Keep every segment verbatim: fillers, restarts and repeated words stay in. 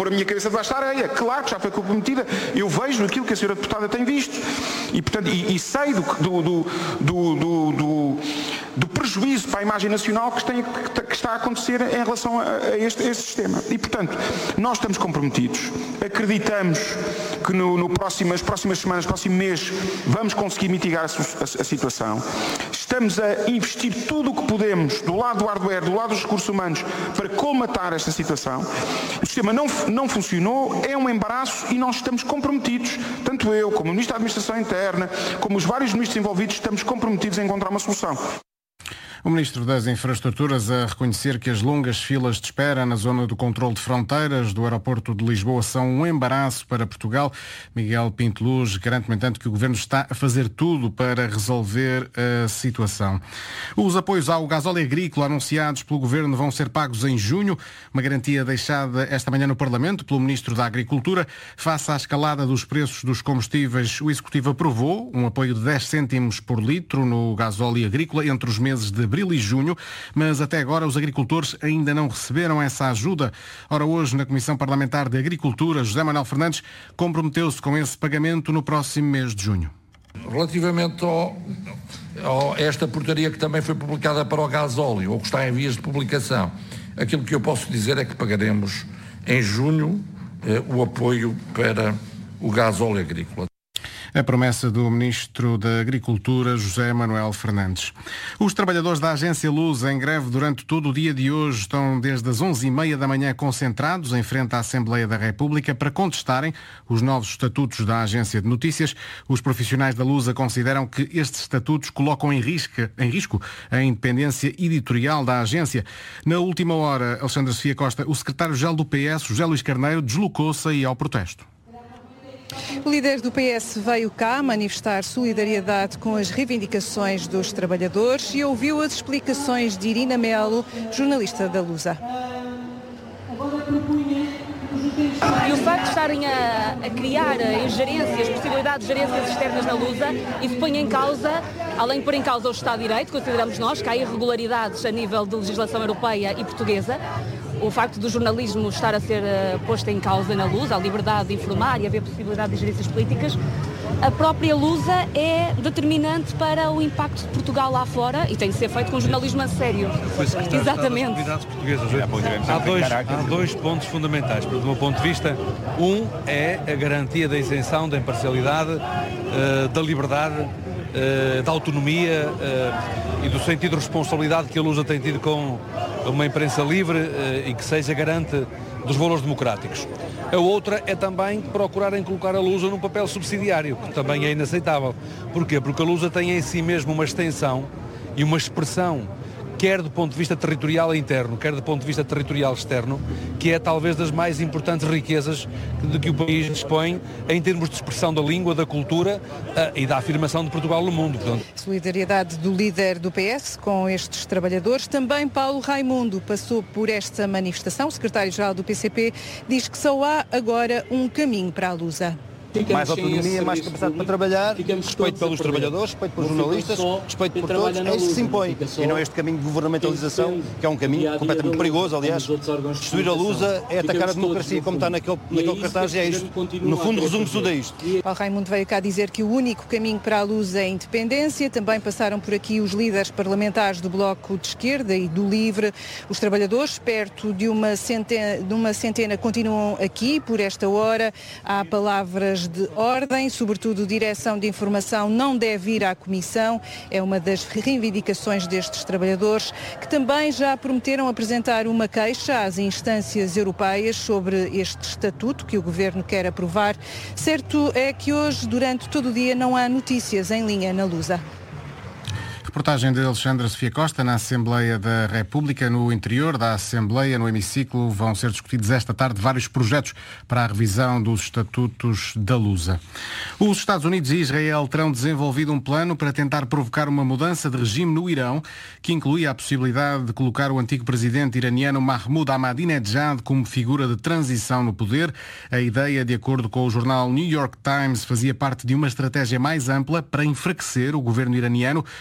pôr a minha cabeça debaixo da areia. Claro que já foi comprometida. Eu vejo aquilo que a senhora deputada tem visto e, portanto, e, e sei do, do, do, do, do, do, do prejuízo para a imagem nacional que, tem, que está a acontecer em relação a, a, este, a este sistema. E, portanto, nós estamos comprometidos. Acreditamos que no, no próximo, nas próximas semanas, no próximo mês, vamos conseguir mitigar a, a, a situação. Estamos a investir tudo o que podemos do lado do hardware, do lado dos recursos humanos, para colmatar esta situação. O sistema não, não funcionou, é um embaraço e nós estamos comprometidos, tanto eu, como o Ministro da Administração Interna, como os vários ministros envolvidos, estamos comprometidos em encontrar uma solução. O Ministro das Infraestruturas a reconhecer que as longas filas de espera na zona do controle de fronteiras do aeroporto de Lisboa são um embaraço para Portugal. Miguel Pinto Luz garante, no entanto, que o Governo está a fazer tudo para resolver a situação. Os apoios ao gasóleo agrícola anunciados pelo Governo vão ser pagos em junho, uma garantia deixada esta manhã no Parlamento pelo Ministro da Agricultura. Face à escalada dos preços dos combustíveis, o Executivo aprovou um apoio de dez cêntimos por litro no gasóleo agrícola entre os meses de abril e junho, mas até agora os agricultores ainda não receberam essa ajuda. Ora, hoje, na Comissão Parlamentar de Agricultura, José Manuel Fernandes comprometeu-se com esse pagamento no próximo mês de junho. Relativamente ao, ao, a esta portaria que também foi publicada para o gasóleo, ou que está em vias de publicação, aquilo que eu posso dizer é que pagaremos em junho eh, o apoio para o gasóleo agrícola. A promessa do Ministro da Agricultura, José Manuel Fernandes. Os trabalhadores da Agência Lusa, em greve durante todo o dia de hoje, estão desde as onze e meia da manhã concentrados em frente à Assembleia da República para contestarem os novos estatutos da Agência de Notícias. Os profissionais da Lusa consideram que estes estatutos colocam em risco, em risco a independência editorial da agência. Na última hora, Alexandre Sofia Costa, o secretário-geral do P S, José Luís Carneiro, deslocou-se aí ao protesto. O líder do P S veio cá manifestar solidariedade com as reivindicações dos trabalhadores e ouviu as explicações de Irina Melo, jornalista da Lusa. E o facto de estarem a, a criar ingerências, possibilidades de gerências externas na Lusa, isso põe em causa, além de pôr em causa o Estado de Direito, consideramos nós que há irregularidades a nível de legislação europeia e portuguesa, o facto do jornalismo estar a ser uh, posto em causa na Lusa, a liberdade de informar e haver possibilidade de gerências políticas, a própria Lusa é determinante para o impacto de Portugal lá fora e tem de ser feito com jornalismo a sério. Exatamente. Há dois, há dois pontos fundamentais, do meu ponto de vista. Um é a garantia da isenção, da imparcialidade, uh, da liberdade, uh, da autonomia uh, e do sentido de responsabilidade que a Lusa tem tido com uma imprensa livre uh, e que seja garante dos valores democráticos. A outra é também procurarem colocar a Lusa num papel subsidiário, que também é inaceitável. Porquê? Porque a Lusa tem em si mesmo uma extensão e uma expressão, quer do ponto de vista territorial interno, quer do ponto de vista territorial externo, que é talvez das mais importantes riquezas de que o país dispõe em termos de expressão da língua, da cultura uh, e da afirmação de Portugal no mundo. Portanto. Solidariedade do líder do P S com estes trabalhadores. Também Paulo Raimundo passou por esta manifestação. O secretário-geral do P C P diz que só há agora um caminho para a Lusa. Mais autonomia, mais capacidade para trabalhar, respeito pelos trabalhadores, respeito pelos jornalistas, respeito por todos, é isso que se impõe. E não este caminho de governamentalização, que é um caminho completamente perigoso, aliás. Destruir a Lusa é atacar a democracia, como está naquele, naquele cartaz, e é isto. No fundo, resume-se tudo a isto. Paulo Raimundo veio cá dizer que o único caminho para a Lusa é a independência. Também passaram por aqui os líderes parlamentares do Bloco de Esquerda e do Livre. Os trabalhadores, perto de uma centena, de uma centena continuam aqui por esta hora. Há palavras de ordem, sobretudo direção de informação não deve ir à Comissão, é uma das reivindicações destes trabalhadores, que também já prometeram apresentar uma queixa às instâncias europeias sobre este estatuto que o Governo quer aprovar. Certo é que hoje, durante todo o dia, não há notícias em linha na Lusa. Reportagem de Alexandra Sofia Costa na Assembleia da República. No interior da Assembleia, no hemiciclo, vão ser discutidos esta tarde vários projetos para a revisão dos estatutos da Lusa. Os Estados Unidos e Israel terão desenvolvido um plano para tentar provocar uma mudança de regime no Irão, que inclui a possibilidade de colocar o antigo presidente iraniano Mahmoud Ahmadinejad como figura de transição no poder. A ideia, de acordo com o jornal New York Times, fazia parte de uma estratégia mais ampla para enfraquecer o governo iraniano durante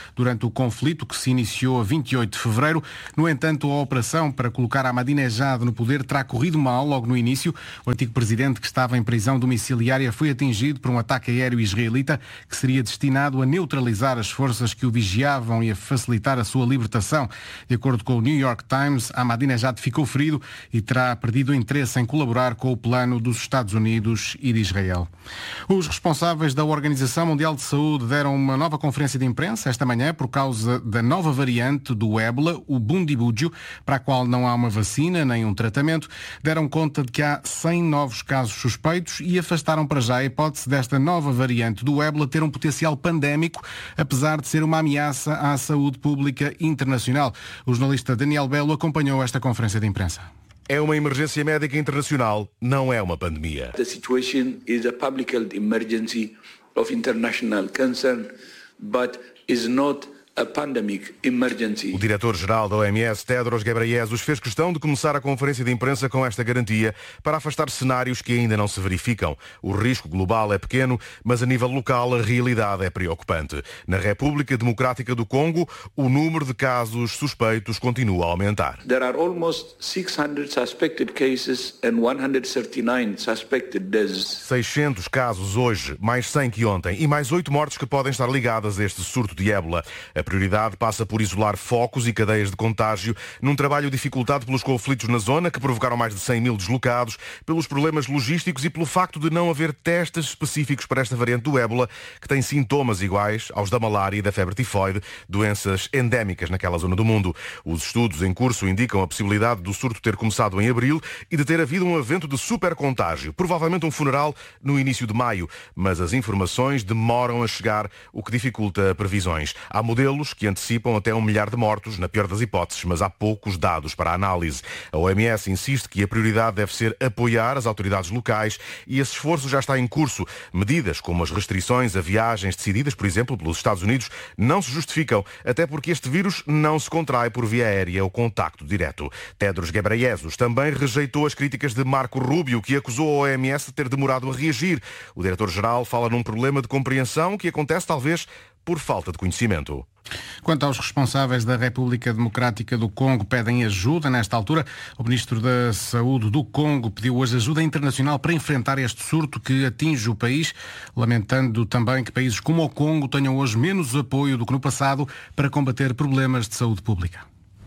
durante o conflito que se iniciou a vinte e oito de fevereiro. No entanto, a operação para colocar Ahmadinejad no poder terá corrido mal logo no início. O antigo presidente, que estava em prisão domiciliária, foi atingido por um ataque aéreo israelita que seria destinado a neutralizar as forças que o vigiavam e a facilitar a sua libertação. De acordo com o New York Times, Ahmadinejad ficou ferido e terá perdido o interesse em colaborar com o plano dos Estados Unidos e de Israel. Os responsáveis da Organização Mundial de Saúde deram uma nova conferência de imprensa esta manhã por causa da nova variante do ébola, o Bundibugyo, para a qual não há uma vacina nem um tratamento. Deram conta de que há cem novos casos suspeitos e afastaram para já a hipótese desta nova variante do ébola ter um potencial pandémico, apesar de ser uma ameaça à saúde pública internacional. O jornalista Daniel Belo acompanhou esta conferência de imprensa. É uma emergência médica internacional, não é uma pandemia. The situation is a public health emergency of international concern, but is not a pandemic emergency. O diretor-geral da O M S, Tedros Ghebreyesus, fez questão de começar a conferência de imprensa com esta garantia para afastar cenários que ainda não se verificam. O risco global é pequeno, mas a nível local a realidade é preocupante. Na República Democrática do Congo, o número de casos suspeitos continua a aumentar. There are almost six hundred suspected cases and one hundred thirty-nine suspected deaths. seiscentos casos hoje, mais cem que ontem, e mais oito mortes que podem estar ligadas a este surto de ébola. A prioridade passa por isolar focos e cadeias de contágio num trabalho dificultado pelos conflitos na zona, que provocaram mais de cem mil deslocados, pelos problemas logísticos e pelo facto de não haver testes específicos para esta variante do ébola, que tem sintomas iguais aos da malária e da febre tifoide, doenças endémicas naquela zona do mundo. Os estudos em curso indicam a possibilidade do surto ter começado em abril e de ter havido um evento de supercontágio, provavelmente um funeral no início de maio, mas as informações demoram a chegar, o que dificulta previsões. Há modelos que antecipam até um milhar de mortos, na pior das hipóteses, mas há poucos dados para a análise. A O M S insiste que a prioridade deve ser apoiar as autoridades locais e esse esforço já está em curso. Medidas como as restrições a viagens decididas, por exemplo, pelos Estados Unidos, não se justificam, até porque este vírus não se contrai por via aérea ou contacto direto. Tedros Ghebreyesus também rejeitou as críticas de Marco Rubio, que acusou a O M S de ter demorado a reagir. O diretor-geral fala num problema de compreensão que acontece talvez por falta de conhecimento. Quanto aos responsáveis da República Democrática do Congo pedem ajuda nesta altura, o Ministro da Saúde do Congo pediu hoje ajuda internacional para enfrentar este surto que atinge o país, lamentando também que países como o Congo tenham hoje menos apoio do que no passado para combater problemas de saúde pública.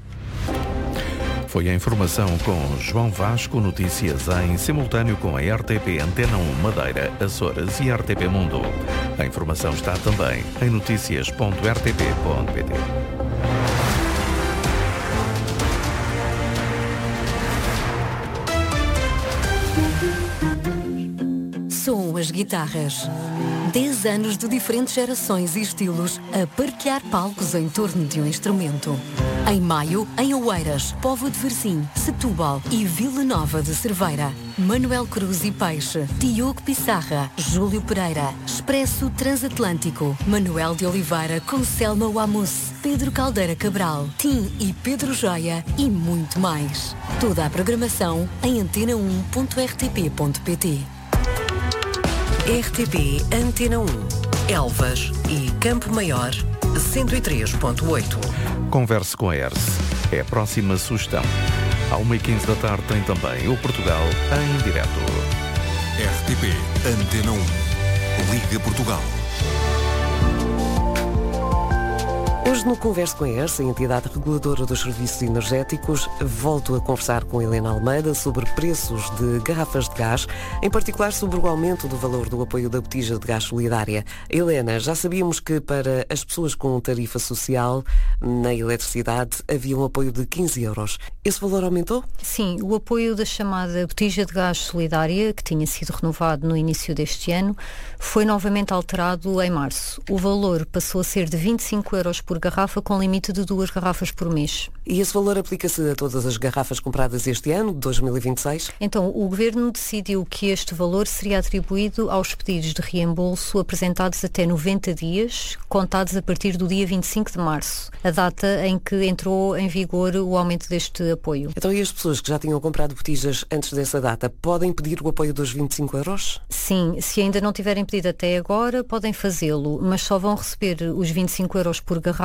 Foi a informação com João Vasco, notícias em simultâneo com a R T P Antena um Madeira, Açores e R T P Mundo. A informação está também em notícias ponto r t p ponto p t. Soam as guitarras. Dez anos de diferentes gerações e estilos a parquear palcos em torno de um instrumento. Em maio, em Oeiras, Póvoa de Varzim, Setúbal e Vila Nova de Cerveira. Manuel Cruz e Peixe, Diogo Pissarra, Júlio Pereira, Expresso Transatlântico, Manuel de Oliveira com Selma Wamus, Pedro Caldeira Cabral, Tim e Pedro Joia e muito mais. Toda a programação em antena um ponto r t p ponto p t. R T P Antena um, Elvas e Campo Maior, cento e três ponto oito. Converse com a E R S. É a próxima sugestão. À uma e quinze da tarde tem também o Portugal em direto. R T P Antena um. Liga Portugal. Hoje no Converso com a E R S, a entidade reguladora dos serviços energéticos, volto a conversar com Helena Almeida sobre preços de garrafas de gás, em particular sobre o aumento do valor do apoio da botija de gás solidária. Helena, já sabíamos que para as pessoas com tarifa social na eletricidade havia um apoio de quinze euros. Esse valor aumentou? Sim, o apoio da chamada botija de gás solidária, que tinha sido renovado no início deste ano, foi novamente alterado em março. O valor passou a ser de vinte e cinco euros por garrafa, com limite de duas garrafas por mês. E esse valor aplica-se a todas as garrafas compradas este ano, de dois mil e vinte e seis? Então, o Governo decidiu que este valor seria atribuído aos pedidos de reembolso apresentados até noventa dias, contados a partir do dia vinte e cinco de março, a data em que entrou em vigor o aumento deste apoio. Então, e as pessoas que já tinham comprado botijas antes dessa data podem pedir o apoio dos vinte e cinco euros? Sim, se ainda não tiverem pedido até agora, podem fazê-lo, mas só vão receber os vinte e cinco euros por garrafa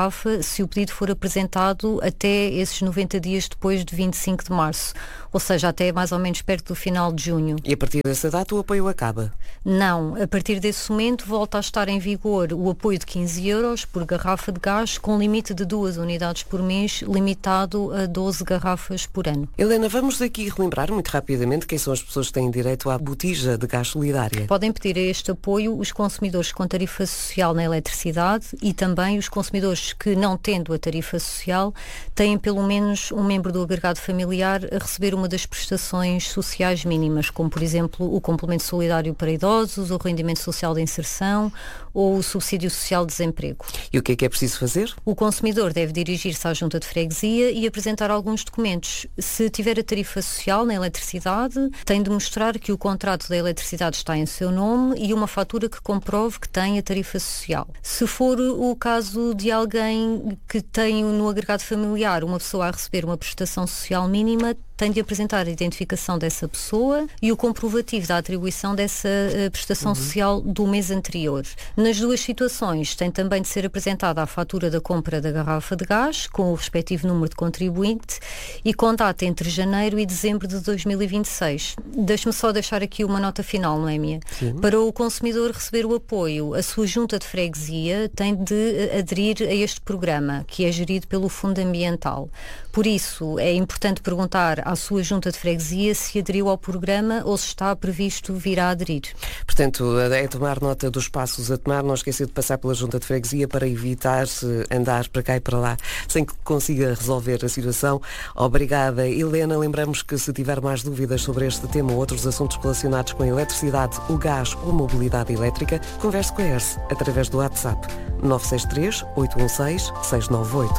garrafa se o pedido for apresentado até esses noventa dias depois de vinte e cinco de março, ou seja, até mais ou menos perto do final de junho. E a partir dessa data o apoio acaba? Não, a partir desse momento volta a estar em vigor o apoio de quinze euros por garrafa de gás, com limite de duas unidades por mês, limitado a doze garrafas por ano. Helena, vamos aqui relembrar muito rapidamente quem são as pessoas que têm direito à botija de gás solidária. Podem pedir a este apoio os consumidores com tarifa social na eletricidade e também os consumidores que, não tendo a tarifa social, têm pelo menos um membro do agregado familiar a receber uma das prestações sociais mínimas, como por exemplo o complemento solidário para idosos, o rendimento social de inserção ou o subsídio social de desemprego. E o que é que é preciso fazer? O consumidor deve dirigir-se à junta de freguesia e apresentar alguns documentos. Se tiver a tarifa social na eletricidade, tem de mostrar que o contrato da eletricidade está em seu nome e uma fatura que comprove que tem a tarifa social. Se for o caso de alguém que tem no agregado familiar uma pessoa a receber uma prestação social mínima, tem de apresentar a identificação dessa pessoa e o comprovativo da atribuição dessa uh, prestação uhum. social do mês anterior. Nas duas situações, tem também de ser apresentada a fatura da compra da garrafa de gás, com o respectivo número de contribuinte e com data entre janeiro e dezembro de dois mil e vinte e seis. Deixe-me só deixar aqui uma nota final, Noémia. Sim. Para o consumidor receber o apoio, a sua junta de freguesia tem de aderir a este programa, que é gerido pelo Fundo Ambiental. Por isso, é importante perguntar à sua junta de freguesia se aderiu ao programa ou se está previsto vir a aderir. Portanto, é tomar nota dos passos a tomar, não esquecer de passar pela junta de freguesia para evitar andar para cá e para lá sem que consiga resolver a situação. Obrigada, Helena. Lembramos que se tiver mais dúvidas sobre este tema ou outros assuntos relacionados com a eletricidade, o gás ou a mobilidade elétrica, converse com a E R S através do WhatsApp nove seis três, oito um seis, seis nove oito.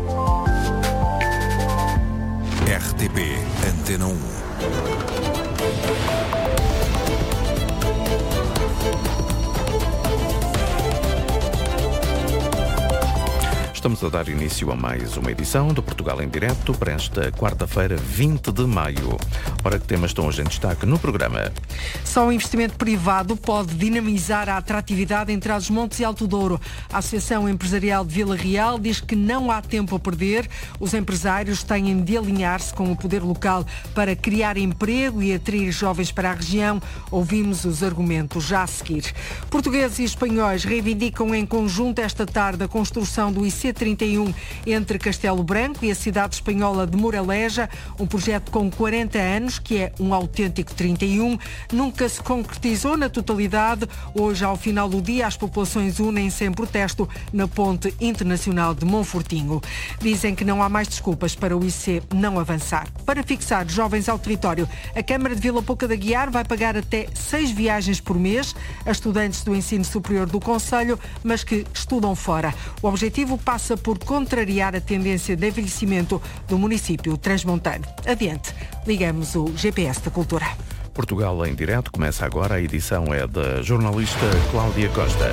R T P Antena um. Estamos a dar início a mais uma edição do Portugal em Direto para esta quarta-feira, vinte de maio. Ora, que temas estão hoje em destaque no programa? Só o investimento privado pode dinamizar a atratividade em Trás-os-Montes e Alto Douro. A Associação Empresarial de Vila Real diz que não há tempo a perder. Os empresários têm de alinhar-se com o poder local para criar emprego e atrair jovens para a região. Ouvimos os argumentos já a seguir. Portugueses e espanhóis reivindicam em conjunto esta tarde a construção do I C trinta e um entre Castelo Branco e a cidade espanhola de Moraleja, um projeto com quarenta anos, que é um autêntico trinta e um, nunca se concretizou na totalidade. Hoje, ao final do dia, as populações unem-se em protesto na Ponte Internacional de Monfortinho. Dizem que não há mais desculpas para o I C não avançar. Para fixar jovens ao território, a Câmara de Vila Pouca da Guiar vai pagar até seis viagens por mês a estudantes do ensino superior do concelho, mas que estudam fora. O objetivo passa por contrariar a tendência de envelhecimento do município transmontano. Adiante, ligamos o G P S da Cultura. Portugal em Direto começa agora. A edição é da jornalista Cláudia Costa.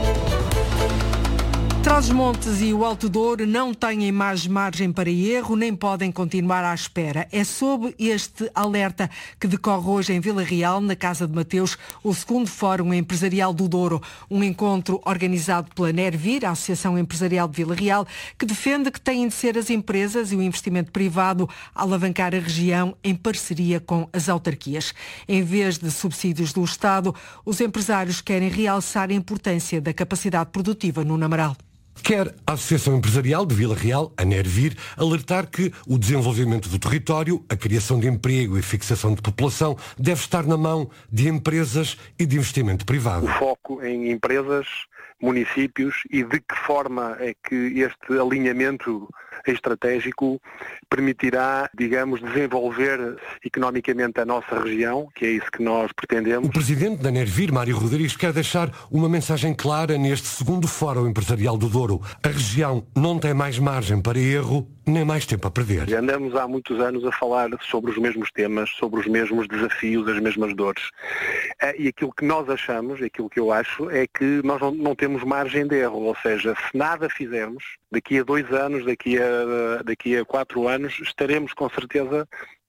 Trás-os-Montes e o Alto Douro não têm mais margem para erro, nem podem continuar à espera. É sob este alerta que decorre hoje em Vila Real, na Casa de Mateus, o segundo Fórum Empresarial do Douro. Um encontro organizado pela Nervir, a Associação Empresarial de Vila Real, que defende que têm de ser as empresas e o investimento privado a alavancar a região em parceria com as autarquias. Em vez de subsídios do Estado, os empresários querem realçar a importância da capacidade produtiva no Namaral. Quer a Associação Empresarial de Vila Real, a Nervir, alertar que o desenvolvimento do território, a criação de emprego e fixação de população deve estar na mão de empresas e de investimento privado. O foco em empresas, municípios e de que forma é que este alinhamento estratégico permitirá, digamos, desenvolver economicamente a nossa região, que é isso que nós pretendemos. O presidente da Nervir, Mário Rodrigues, quer deixar uma mensagem clara neste segundo Fórum Empresarial do Douro. A região não tem mais margem para erro, nem mais tempo a perder. Andamos há muitos anos a falar sobre os mesmos temas, sobre os mesmos desafios, as mesmas dores. E aquilo que nós achamos, aquilo que eu acho, é que nós não, não temos margem de erro. Ou seja, se nada fizermos, daqui a dois anos, daqui a, daqui a quatro anos, estaremos com certeza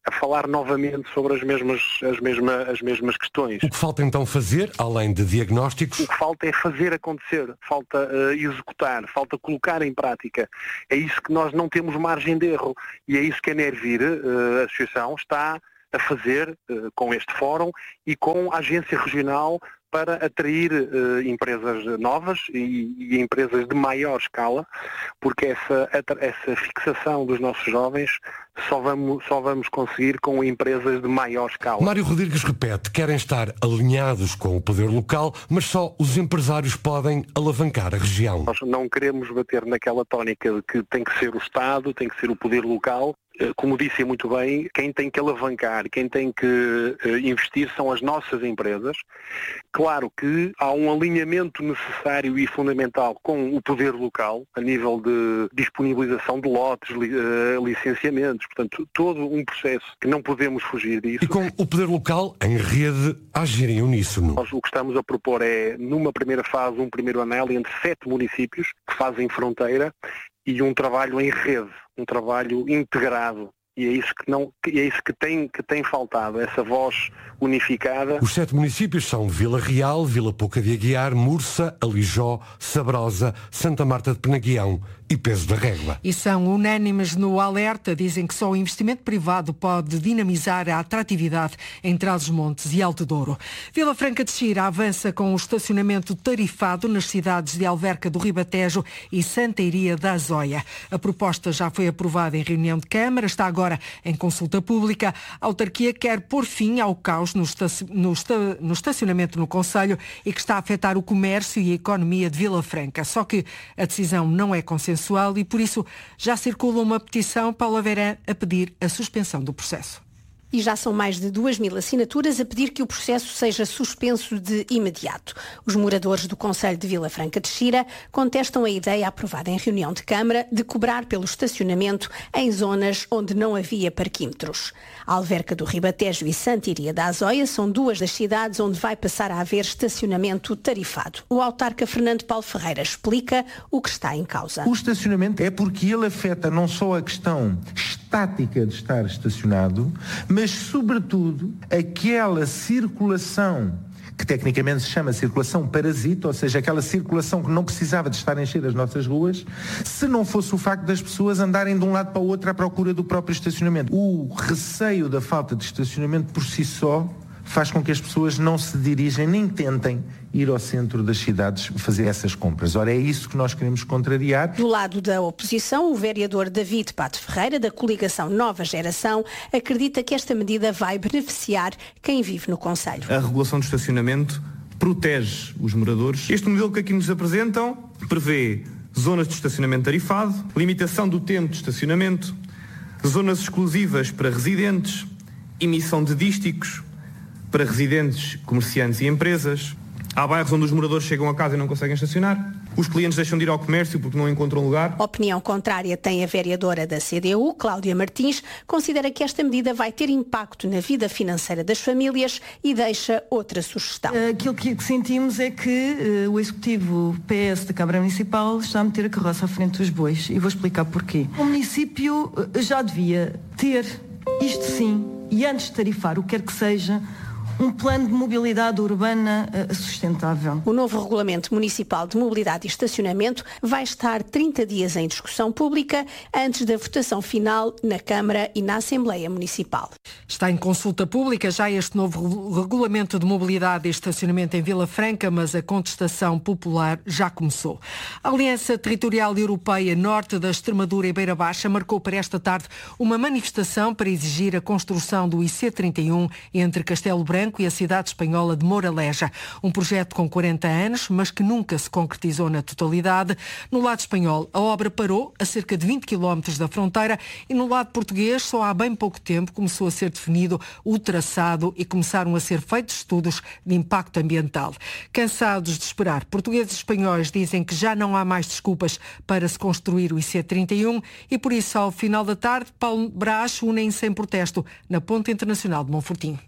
a falar novamente sobre as mesmas, as, mesma, as mesmas questões. O que falta então fazer, além de diagnósticos? O que falta é fazer acontecer, falta uh, executar, falta colocar em prática. É isso que nós não temos margem de erro e é isso que a Nervir, uh, a Associação, está a fazer uh, com este fórum e com a Agência Regional para atrair uh, empresas novas e, e empresas de maior escala, porque essa, essa fixação dos nossos jovens só vamos, só vamos conseguir com empresas de maior escala. Mário Rodrigues repete, querem estar alinhados com o poder local, mas só os empresários podem alavancar a região. Nós não queremos bater naquela tónica de que tem que ser o Estado, tem que ser o poder local. Como disse muito bem, quem tem que alavancar, quem tem que investir são as nossas empresas. Claro que há um alinhamento necessário e fundamental com o poder local, a nível de disponibilização de lotes, licenciamentos, portanto, todo um processo que não podemos fugir disso. E com o poder local em rede a agir em uníssono. Nós o que estamos a propor é, numa primeira fase, um primeiro anel entre sete municípios que fazem fronteira e um trabalho em rede, um trabalho integrado. E é isso que, não, é isso que, tem, que tem faltado, essa voz unificada. Os sete municípios são Vila Real, Vila Pouca de Aguiar, Mursa, Alijó, Sabrosa, Santa Marta de Penaguião e Peso da Régua. E são unânimes no alerta, dizem que só o investimento privado pode dinamizar a atratividade em Trás-os-Montes e Alto Douro. Vila Franca de Xira avança com o estacionamento tarifado nas cidades de Alverca do Ribatejo e Santa Iria da Azóia. A proposta já foi aprovada em reunião de Câmara, está agora em consulta pública. A autarquia quer pôr fim ao caos no, estaci- no, esta- no estacionamento no concelho e que está a afetar o comércio e a economia de Vila Franca. Só que a decisão não é consensual e por isso já circula uma petição, Paula Verã, a pedir a suspensão do processo. E já são mais de duas mil assinaturas a pedir que o processo seja suspenso de imediato. Os moradores do concelho de Vila Franca de Xira contestam a ideia aprovada em reunião de Câmara de cobrar pelo estacionamento em zonas onde não havia parquímetros. A Alverca do Ribatejo e Santa Iria da Azóia são duas das cidades onde vai passar a haver estacionamento tarifado. O autarca Fernando Paulo Ferreira explica o que está em causa. O estacionamento é porque ele afeta não só a questão estática de estar estacionado, mas, sobretudo, aquela circulação que tecnicamente se chama circulação parasita, ou seja, aquela circulação que não precisava de estar a encher as nossas ruas, se não fosse o facto das pessoas andarem de um lado para o outro à procura do próprio estacionamento. O receio da falta de estacionamento por si só faz com que as pessoas não se dirigem nem tentem ir ao centro das cidades fazer essas compras. Ora, é isso que nós queremos contrariar. Do lado da oposição, o vereador David Pato Ferreira, da coligação Nova Geração, acredita que esta medida vai beneficiar quem vive no concelho. A regulação do estacionamento protege os moradores. Este modelo que aqui nos apresentam prevê zonas de estacionamento tarifado, limitação do tempo de estacionamento, zonas exclusivas para residentes, emissão de dísticos para residentes, comerciantes e empresas. Há bairros onde os moradores chegam a casa e não conseguem estacionar. Os clientes deixam de ir ao comércio porque não encontram lugar. Opinião contrária tem a vereadora da C D U, Cláudia Martins, considera que esta medida vai ter impacto na vida financeira das famílias e deixa outra sugestão. Aquilo que sentimos é que uh, o Executivo P S da Câmara Municipal está a meter a carroça à frente dos bois e vou explicar porquê. O município uh, já devia ter, isto sim, e antes de tarifar o que quer que seja, um plano de mobilidade urbana uh, sustentável. O novo Regulamento Municipal de Mobilidade e Estacionamento vai estar trinta dias em discussão pública antes da votação final na Câmara e na Assembleia Municipal. Está em consulta pública já este novo Regulamento de Mobilidade e Estacionamento em Vila Franca, mas a contestação popular já começou. A Aliança Territorial Europeia Norte da Extremadura e Beira Baixa marcou para esta tarde uma manifestação para exigir a construção do I C trinta e um entre Castelo Branco e a cidade espanhola de Moraleja. Um projeto com quarenta anos, mas que nunca se concretizou na totalidade. No lado espanhol, a obra parou a cerca de vinte quilómetros da fronteira e no lado português, só há bem pouco tempo, começou a ser definido o traçado e começaram a ser feitos estudos de impacto ambiental. Cansados de esperar, portugueses e espanhóis dizem que já não há mais desculpas para se construir o I C trinta e um e por isso, ao final da tarde, Paulo Brás unem-se em protesto na Ponte Internacional de Monfortinho.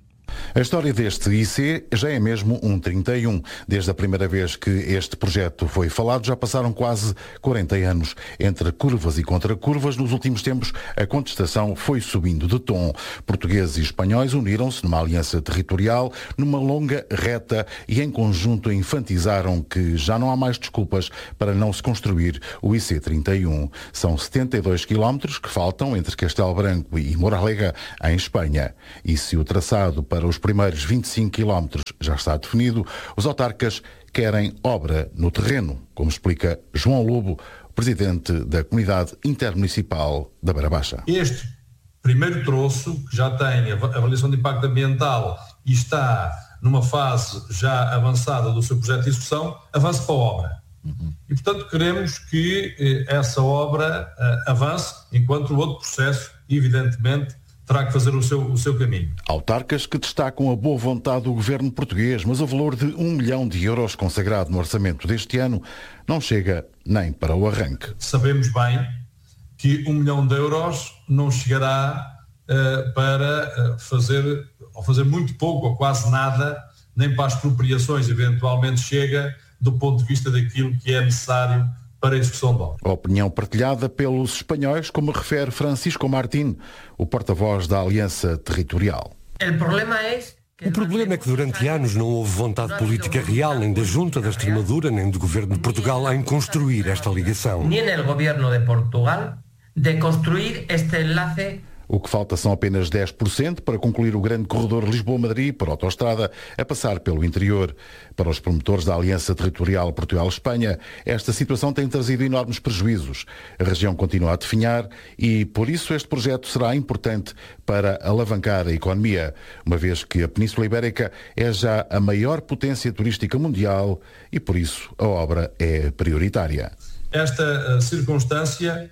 A história deste I C já é mesmo um trinta e um. Desde a primeira vez que este projeto foi falado, já passaram quase quarenta anos. Entre curvas e contracurvas, nos últimos tempos, a contestação foi subindo de tom. Portugueses e espanhóis uniram-se numa aliança territorial, numa longa reta e em conjunto enfatizaram que já não há mais desculpas para não se construir o I C trinta e um. São setenta e dois quilómetros que faltam entre Castelo Branco e Moraleja, em Espanha. E se o traçado para os primeiros vinte e cinco quilómetros já está definido, os autarcas querem obra no terreno, como explica João Lobo, presidente da Comunidade Intermunicipal da Beira Baixa. Este primeiro troço, que já tem a avaliação de impacto ambiental e está numa fase já avançada do seu projeto de execução, avança para a obra. Uhum. E, portanto, queremos que eh, essa obra eh, avance, enquanto o outro processo, evidentemente, terá que fazer o seu, o seu caminho. Autarcas que destacam a boa vontade do governo português, mas o valor de um milhão de euros consagrado no orçamento deste ano não chega nem para o arranque. Sabemos bem que um milhão de euros não chegará uh, para uh, fazer, ou fazer muito pouco ou quase nada, nem para as expropriações eventualmente chega do ponto de vista daquilo que é necessário para a execução da obra. A opinião partilhada pelos espanhóis, como refere Francisco Martín, o porta-voz da Aliança Territorial. O problema é O problema é que durante anos não houve vontade política real, nem da Junta da Extremadura, nem do Governo de Portugal, em construir esta ligação. Nem no Governo de Portugal de construir este enlace. O que falta são apenas dez por cento para concluir o grande corredor Lisboa-Madrid por autoestrada, a passar pelo interior. Para os promotores da Aliança Territorial Portugal-Espanha, esta situação tem trazido enormes prejuízos. A região continua a definhar e, por isso, este projeto será importante para alavancar a economia, uma vez que a Península Ibérica é já a maior potência turística mundial e, por isso, a obra é prioritária. Esta uh, circunstância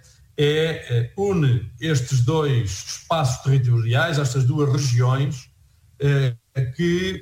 É, une estes dois espaços territoriais, estas duas regiões, eh, que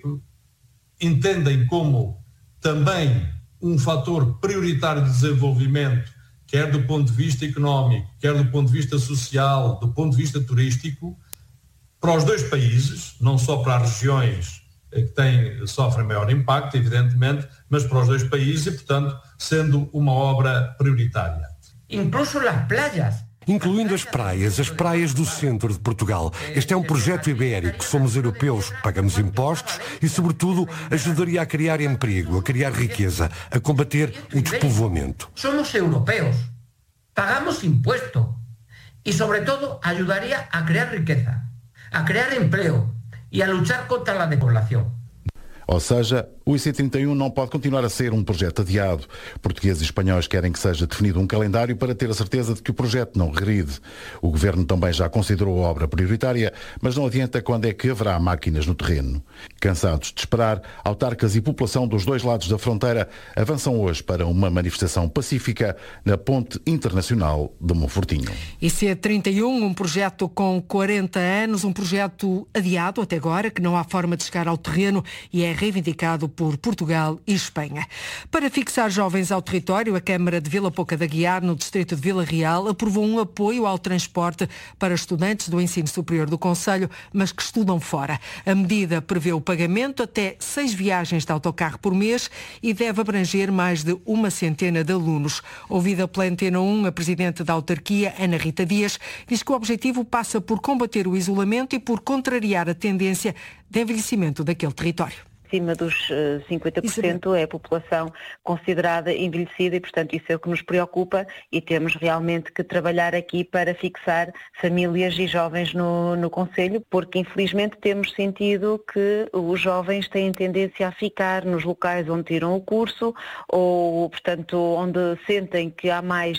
entendem como também um fator prioritário de desenvolvimento, quer do ponto de vista económico, quer do ponto de vista social, do ponto de vista turístico, para os dois países, não só para as regiões que têm, sofrem maior impacto, evidentemente, mas para os dois países e, portanto, sendo uma obra prioritária. Incluso as praias. Incluindo as praias, as praias do centro de Portugal. Este é um projeto ibérico. Somos europeus, pagamos impostos e, sobretudo, ajudaria a criar emprego, a criar riqueza, a combater o despovoamento. Somos europeus, pagamos impuestos e, sobretudo, ajudaria a criar riqueza, a criar emprego e a lutar contra a despoblação. Ou seja, o I C trinta e um não pode continuar a ser um projeto adiado. Portugueses e espanhóis querem que seja definido um calendário para ter a certeza de que o projeto não regride. O Governo também já considerou a obra prioritária, mas não adianta quando é que haverá máquinas no terreno. Cansados de esperar, autarcas e população dos dois lados da fronteira avançam hoje para uma manifestação pacífica na Ponte Internacional de Monfortinho. I C trinta e um, um projeto com quarenta anos, um projeto adiado até agora, que não há forma de chegar ao terreno e é reivindicado por Portugal e Espanha. Para fixar jovens ao território, a Câmara de Vila Pouca da Guiar, no distrito de Vila Real, aprovou um apoio ao transporte para estudantes do ensino superior do concelho, mas que estudam fora. A medida prevê o pagamento até seis viagens de autocarro por mês e deve abranger mais de uma centena de alunos. Ouvida pela Antena um, a presidente da autarquia, Ana Rita Dias, diz que o objetivo passa por combater o isolamento e por contrariar a tendência de envelhecimento daquele território. Acima dos cinquenta por cento é a população considerada envelhecida e, portanto, isso é o que nos preocupa e temos realmente que trabalhar aqui para fixar famílias e jovens no, no concelho, porque infelizmente temos sentido que os jovens têm tendência a ficar nos locais onde tiram o curso ou, portanto, onde sentem que há mais,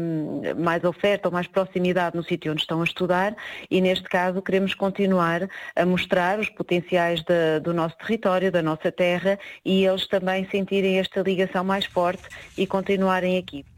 mais oferta ou mais proximidade no sítio onde estão a estudar e, neste caso, queremos continuar a mostrar os potenciais de, do nosso território, da nossa terra e eles também sentirem esta ligação mais forte e continuarem aqui.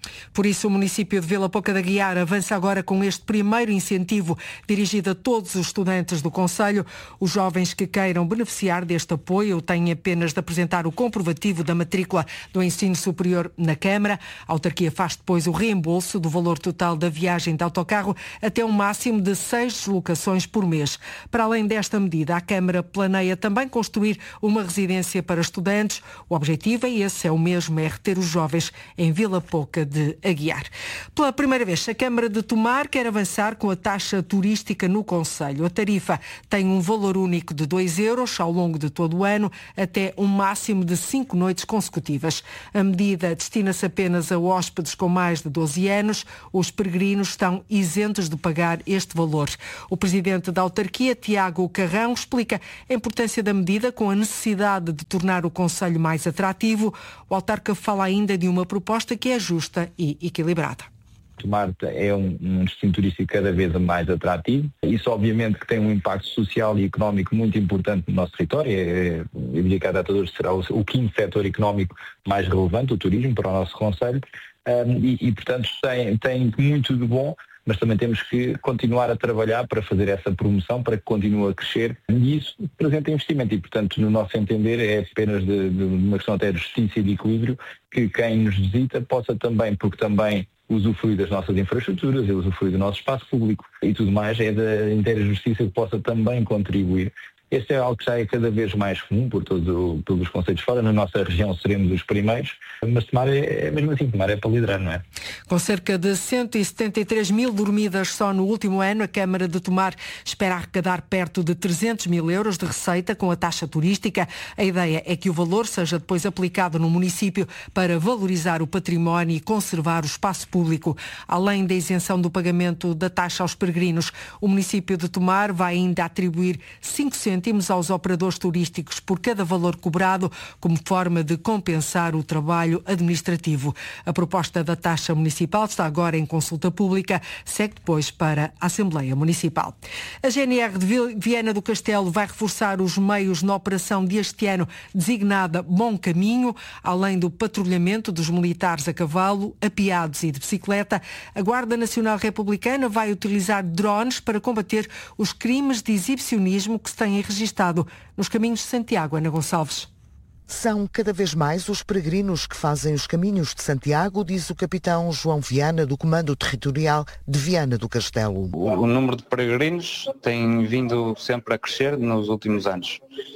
Por isso, o município de Vila Pouca de Aguiar avança agora com este primeiro incentivo dirigido a todos os estudantes do concelho. Os jovens que queiram beneficiar deste apoio têm apenas de apresentar o comprovativo da matrícula do ensino superior na Câmara. A autarquia faz depois o reembolso do valor total da viagem de autocarro até um máximo de seis deslocações por mês. Para além desta medida, a Câmara planeia também construir uma residência para estudantes. O objetivo é esse, é o mesmo, é reter os jovens em Vila Pouca de Aguiar. Pela primeira vez, a Câmara de Tomar quer avançar com a taxa turística no concelho. A tarifa tem um valor único de dois euros ao longo de todo o ano, até um máximo de cinco noites consecutivas. A medida destina-se apenas a hóspedes com mais de doze anos. Os peregrinos estão isentos de pagar este valor. O presidente da autarquia, Tiago Carrão, explica a importância da medida com a necessidade de tornar o concelho mais atrativo. O autarca fala ainda de uma proposta que é justa e equilibrada. Tomar é um, um destino turístico cada vez mais atrativo. Isso obviamente que tem um impacto social e económico muito importante no nosso território. É, eu diria que a data de hoje será o, o quinto setor económico mais relevante, o turismo, para o nosso concelho. Um, e, e, portanto, tem, tem muito de bom, mas também temos que continuar a trabalhar para fazer essa promoção, para que continue a crescer. E isso representa investimento e, portanto, no nosso entender, é apenas de, de uma questão até de justiça e de equilíbrio, que quem nos visita possa também, porque também usufruir das nossas infraestruturas, usufruir do nosso espaço público e tudo mais, é da inteira justiça que possa também contribuir. Este é algo que já é cada vez mais comum por todo, todos os conceitos fora. Na nossa região seremos os primeiros, mas Tomar é, é mesmo assim, Tomar é para liderar, não é? Com cerca de cento e setenta e três mil dormidas só no último ano, a Câmara de Tomar espera arrecadar perto de trezentos mil euros de receita com a taxa turística. A ideia é que o valor seja depois aplicado no município para valorizar o património e conservar o espaço público. Além da isenção do pagamento da taxa aos peregrinos, o município de Tomar vai ainda atribuir cinco cêntimos aos operadores turísticos por cada valor cobrado, como forma de compensar o trabalho administrativo. A proposta da taxa municipal está agora em consulta pública, segue depois para a Assembleia Municipal. A G N R de Viana do Castelo vai reforçar os meios na operação deste ano, designada Bom Caminho, além do patrulhamento dos militares a cavalo, apeados e de bicicleta. A Guarda Nacional Republicana vai utilizar drones para combater os crimes de exibicionismo que se têm registado nos caminhos de Santiago. Ana Gonçalves. São cada vez mais os peregrinos que fazem os caminhos de Santiago, diz o capitão João Viana, do Comando Territorial de Viana do Castelo. O, o número de peregrinos tem vindo sempre a crescer nos últimos anos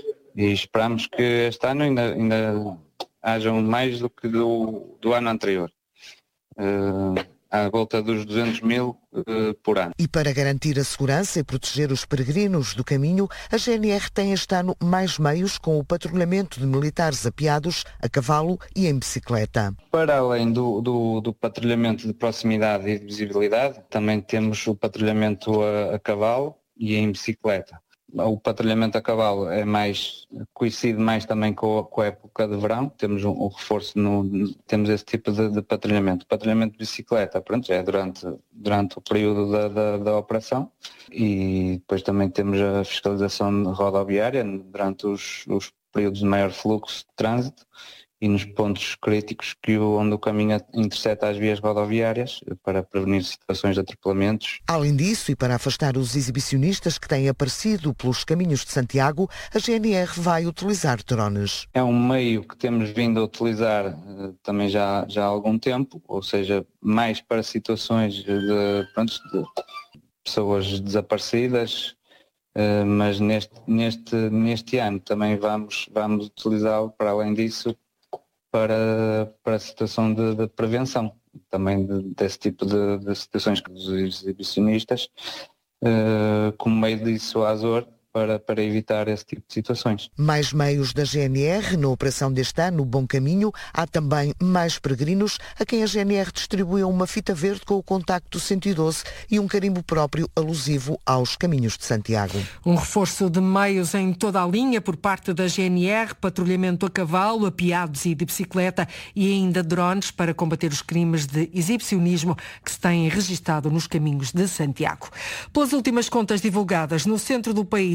e esperamos que este ano ainda, ainda hajam mais do que do, do ano anterior. Uh... à volta dos duzentos mil uh, por ano. E para garantir a segurança e proteger os peregrinos do caminho, a G N R tem este ano mais meios com o patrulhamento de militares apeados a cavalo e em bicicleta. Para além do, do, do patrulhamento de proximidade e de visibilidade, também temos o patrulhamento a, a cavalo e em bicicleta. O patrulhamento a cavalo é mais, coincide mais também com a, com a época de verão, temos um, um reforço, no, temos esse tipo de, de patrulhamento. O patrulhamento de bicicleta, pronto, é durante, durante o período da, da, da operação, e depois também temos a fiscalização rodoviária durante os, os períodos de maior fluxo de trânsito e nos pontos críticos que o, onde o caminho interseta as vias rodoviárias para prevenir situações de atropelamentos. Além disso, e para afastar os exibicionistas que têm aparecido pelos caminhos de Santiago, a G N R vai utilizar drones. É um meio que temos vindo a utilizar uh, também já, já há algum tempo, ou seja, mais para situações de, pronto, de pessoas desaparecidas, uh, mas neste, neste, neste ano também vamos, vamos utilizá-lo, para além disso, Para, para a situação de, de prevenção, também de, desse tipo de, de situações dos exibicionistas, uh, como meio de dissuasor para, para evitar esse tipo de situações. Mais meios da G N R na operação deste ano, Bom Caminho. Há também mais peregrinos a quem a G N R distribuiu uma fita verde com o contacto cento e doze e um carimbo próprio alusivo aos caminhos de Santiago. Um reforço de meios em toda a linha por parte da G N R, patrulhamento a cavalo, apeados e de bicicleta e ainda drones para combater os crimes de exibicionismo que se têm registado nos caminhos de Santiago. Pelas últimas contas divulgadas no centro do país,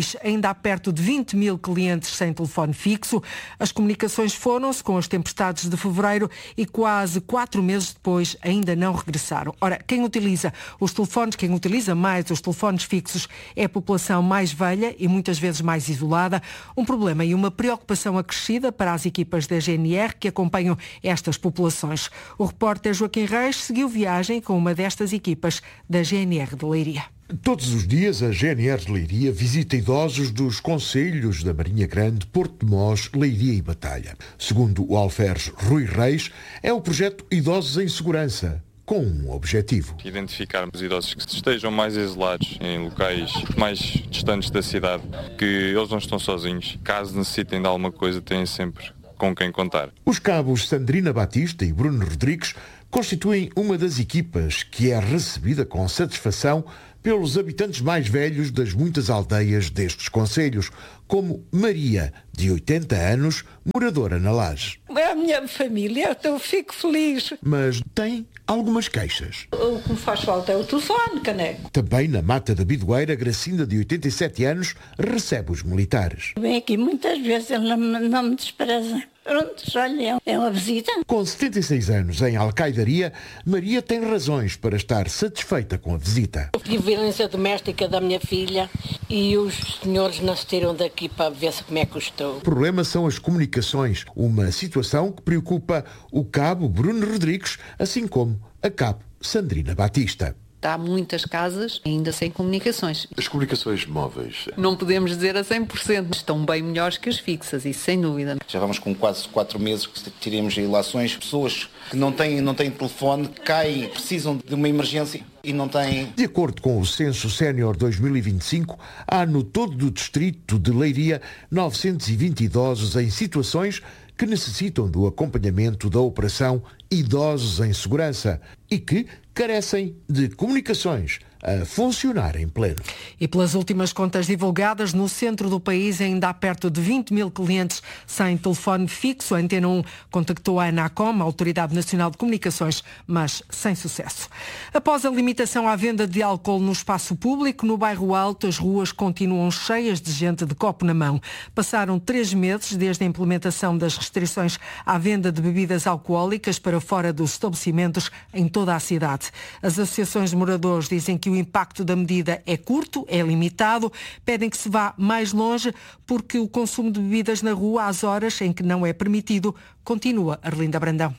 país ainda há perto de vinte mil clientes sem telefone fixo. As comunicações foram-se com as tempestades de fevereiro e quase quatro meses depois ainda não regressaram. Ora, quem utiliza os telefones, quem utiliza mais os telefones fixos é a população mais velha e muitas vezes mais isolada. Um problema e uma preocupação acrescida para as equipas da G N R que acompanham estas populações. O repórter Joaquim Reis seguiu viagem com uma destas equipas da G N R de Leiria. Todos os dias a G N R de Leiria visita idosos dos concelhos da Marinha Grande, Porto de Mós, Leiria e Batalha. Segundo o alferes Rui Reis, é o projeto Idosos em Segurança, com um objetivo. Identificarmos idosos que estejam mais isolados em locais mais distantes da cidade, que eles não estão sozinhos. Caso necessitem de alguma coisa, têm sempre com quem contar. Os cabos Sandrina Batista e Bruno Rodrigues constituem uma das equipas que é recebida com satisfação pelos habitantes mais velhos das muitas aldeias destes concelhos, como Maria, de oitenta anos, moradora na Laje. É a minha família, eu fico feliz. Mas tem algumas queixas. O que me faz falta é o telefone, caneco. Também na Mata da Bidoeira, Gracinda, de oitenta e sete anos, recebe os militares. Vem aqui muitas vezes, ele não, não me despreza. Pronto, olha, é uma visita. Com setenta e seis anos em Alcaidaria, Maria tem razões para estar satisfeita com a visita. Eu tive violência doméstica da minha filha e os senhores não se tiram daqui para ver como é que eu estou. O problema são as comunicações, uma situação que preocupa o cabo Bruno Rodrigues, assim como a cabo Sandrina Batista. Há muitas casas ainda sem comunicações. As comunicações móveis? Não podemos dizer a cem por cento. Estão bem melhores que as fixas, isso sem dúvida. Já vamos com quase quatro meses que tiremos ilações. Pessoas que não têm, não têm telefone, caem, precisam de uma emergência e não têm. De acordo com o Censo Sénior dois mil e vinte e cinco, há no todo do distrito de Leiria novecentos e vinte idosos em situações que necessitam do acompanhamento da operação Idosos em Segurança e que carecem de comunicações a funcionar em pleno. E pelas últimas contas divulgadas, no centro do país ainda há perto de vinte mil clientes sem telefone fixo. A Antena um contactou a Anacom, a Autoridade Nacional de Comunicações, mas sem sucesso. Após a limitação à venda de álcool no espaço público, no Bairro Alto, as ruas continuam cheias de gente de copo na mão. Passaram três meses desde a implementação das restrições à venda de bebidas alcoólicas para fora dos estabelecimentos em toda a cidade. As associações de moradores dizem que o impacto da medida é curto, é limitado, pedem que se vá mais longe porque o consumo de bebidas na rua às horas em que não é permitido continua. Arlinda Brandão.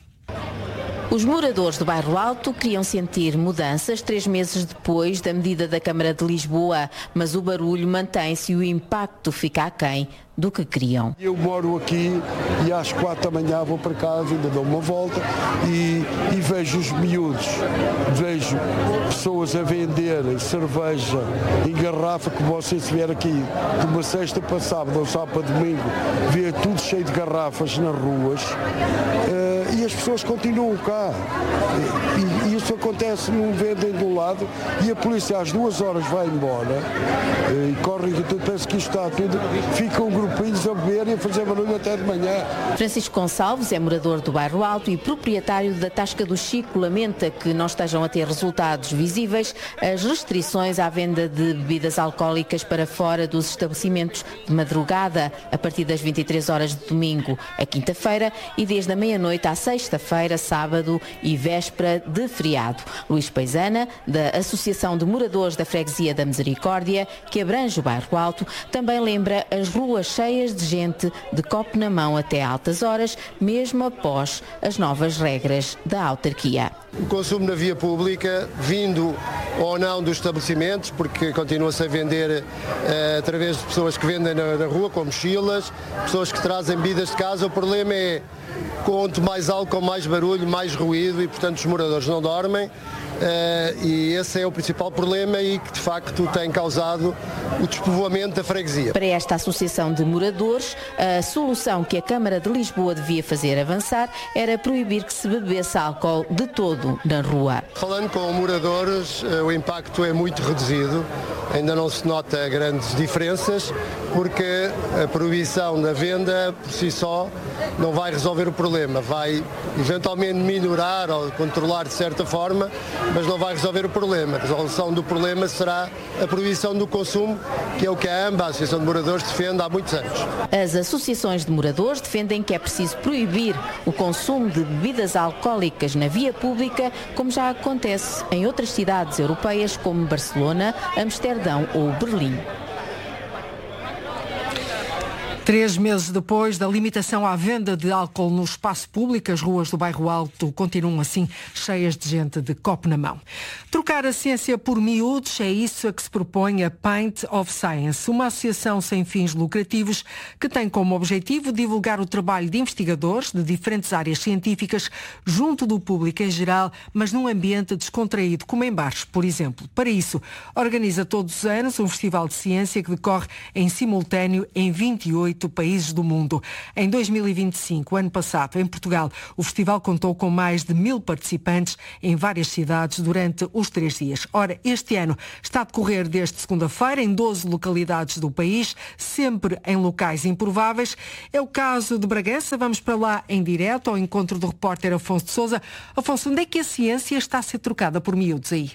Os moradores do Bairro Alto queriam sentir mudanças três meses depois da medida da Câmara de Lisboa, mas o barulho mantém-se e o impacto fica aquém do que queriam. Eu moro aqui e às quatro da manhã vou para casa, ainda dou uma volta e, e vejo os miúdos, vejo pessoas a vender cerveja em garrafa, que você se vier aqui de uma sexta para sábado ou sábado para domingo, vê tudo cheio de garrafas nas ruas uh, e as pessoas continuam cá. E, e isso acontece, não vendem de um lado e a polícia às duas horas vai embora uh, e correm que tudo, penso que isto está tudo, fica um grupinhos a beber e a fazer barulho até de manhã. Francisco Gonçalves é morador do Bairro Alto e proprietário da Tasca do Chico. Lamenta que não estejam a ter resultados visíveis as restrições à venda de bebidas alcoólicas para fora dos estabelecimentos de madrugada, a partir das vinte e três horas de domingo a quinta-feira e desde a meia-noite à sexta-feira, sábado e véspera de feriado. Luís Paisana, da Associação de Moradores da Freguesia da Misericórdia, que abrange o Bairro Alto, também lembra as ruas cheias de gente de copo na mão até altas horas, mesmo após as novas regras da autarquia. O consumo na via pública, vindo ou não dos estabelecimentos, porque continua-se a vender uh, através de pessoas que vendem na, na rua, com mochilas, pessoas que trazem bebidas de casa. O problema é, quanto mais álcool, mais barulho, mais ruído e, portanto, os moradores não dormem. Uh, e esse é o principal problema e que de facto tem causado o despovoamento da freguesia. Para esta associação de moradores, a solução que a Câmara de Lisboa devia fazer avançar era proibir que se bebesse álcool de todo na rua. Falando com moradores, uh, o impacto é muito reduzido, ainda não se nota grandes diferenças, porque a proibição da venda por si só não vai resolver o problema, vai eventualmente minorar ou controlar de certa forma, mas não vai resolver o problema. A resolução do problema será a proibição do consumo, que é o que a AMBA, a Associação de Moradores, defende há muitos anos. As associações de moradores defendem que é preciso proibir o consumo de bebidas alcoólicas na via pública, como já acontece em outras cidades europeias como Barcelona, Amsterdão ou Berlim. Três meses depois da limitação à venda de álcool no espaço público, as ruas do Bairro Alto continuam assim cheias de gente de copo na mão. Trocar a ciência por miúdos, é isso a que se propõe a Pint of Science, uma associação sem fins lucrativos que tem como objetivo divulgar o trabalho de investigadores de diferentes áreas científicas junto do público em geral, mas num ambiente descontraído, como em bares, por exemplo. Para isso, organiza todos os anos um festival de ciência que decorre em simultâneo em vinte e oito países do mundo. Em dois mil e vinte e cinco, ano passado, em Portugal, o festival contou com mais de mil participantes em várias cidades durante os três dias. Ora, este ano está a decorrer desde segunda-feira em doze localidades do país, sempre em locais improváveis. É o caso de Bragança. Vamos para lá em direto ao encontro do repórter Afonso de Sousa. Afonso, onde é que a ciência está a ser trocada por miúdos aí?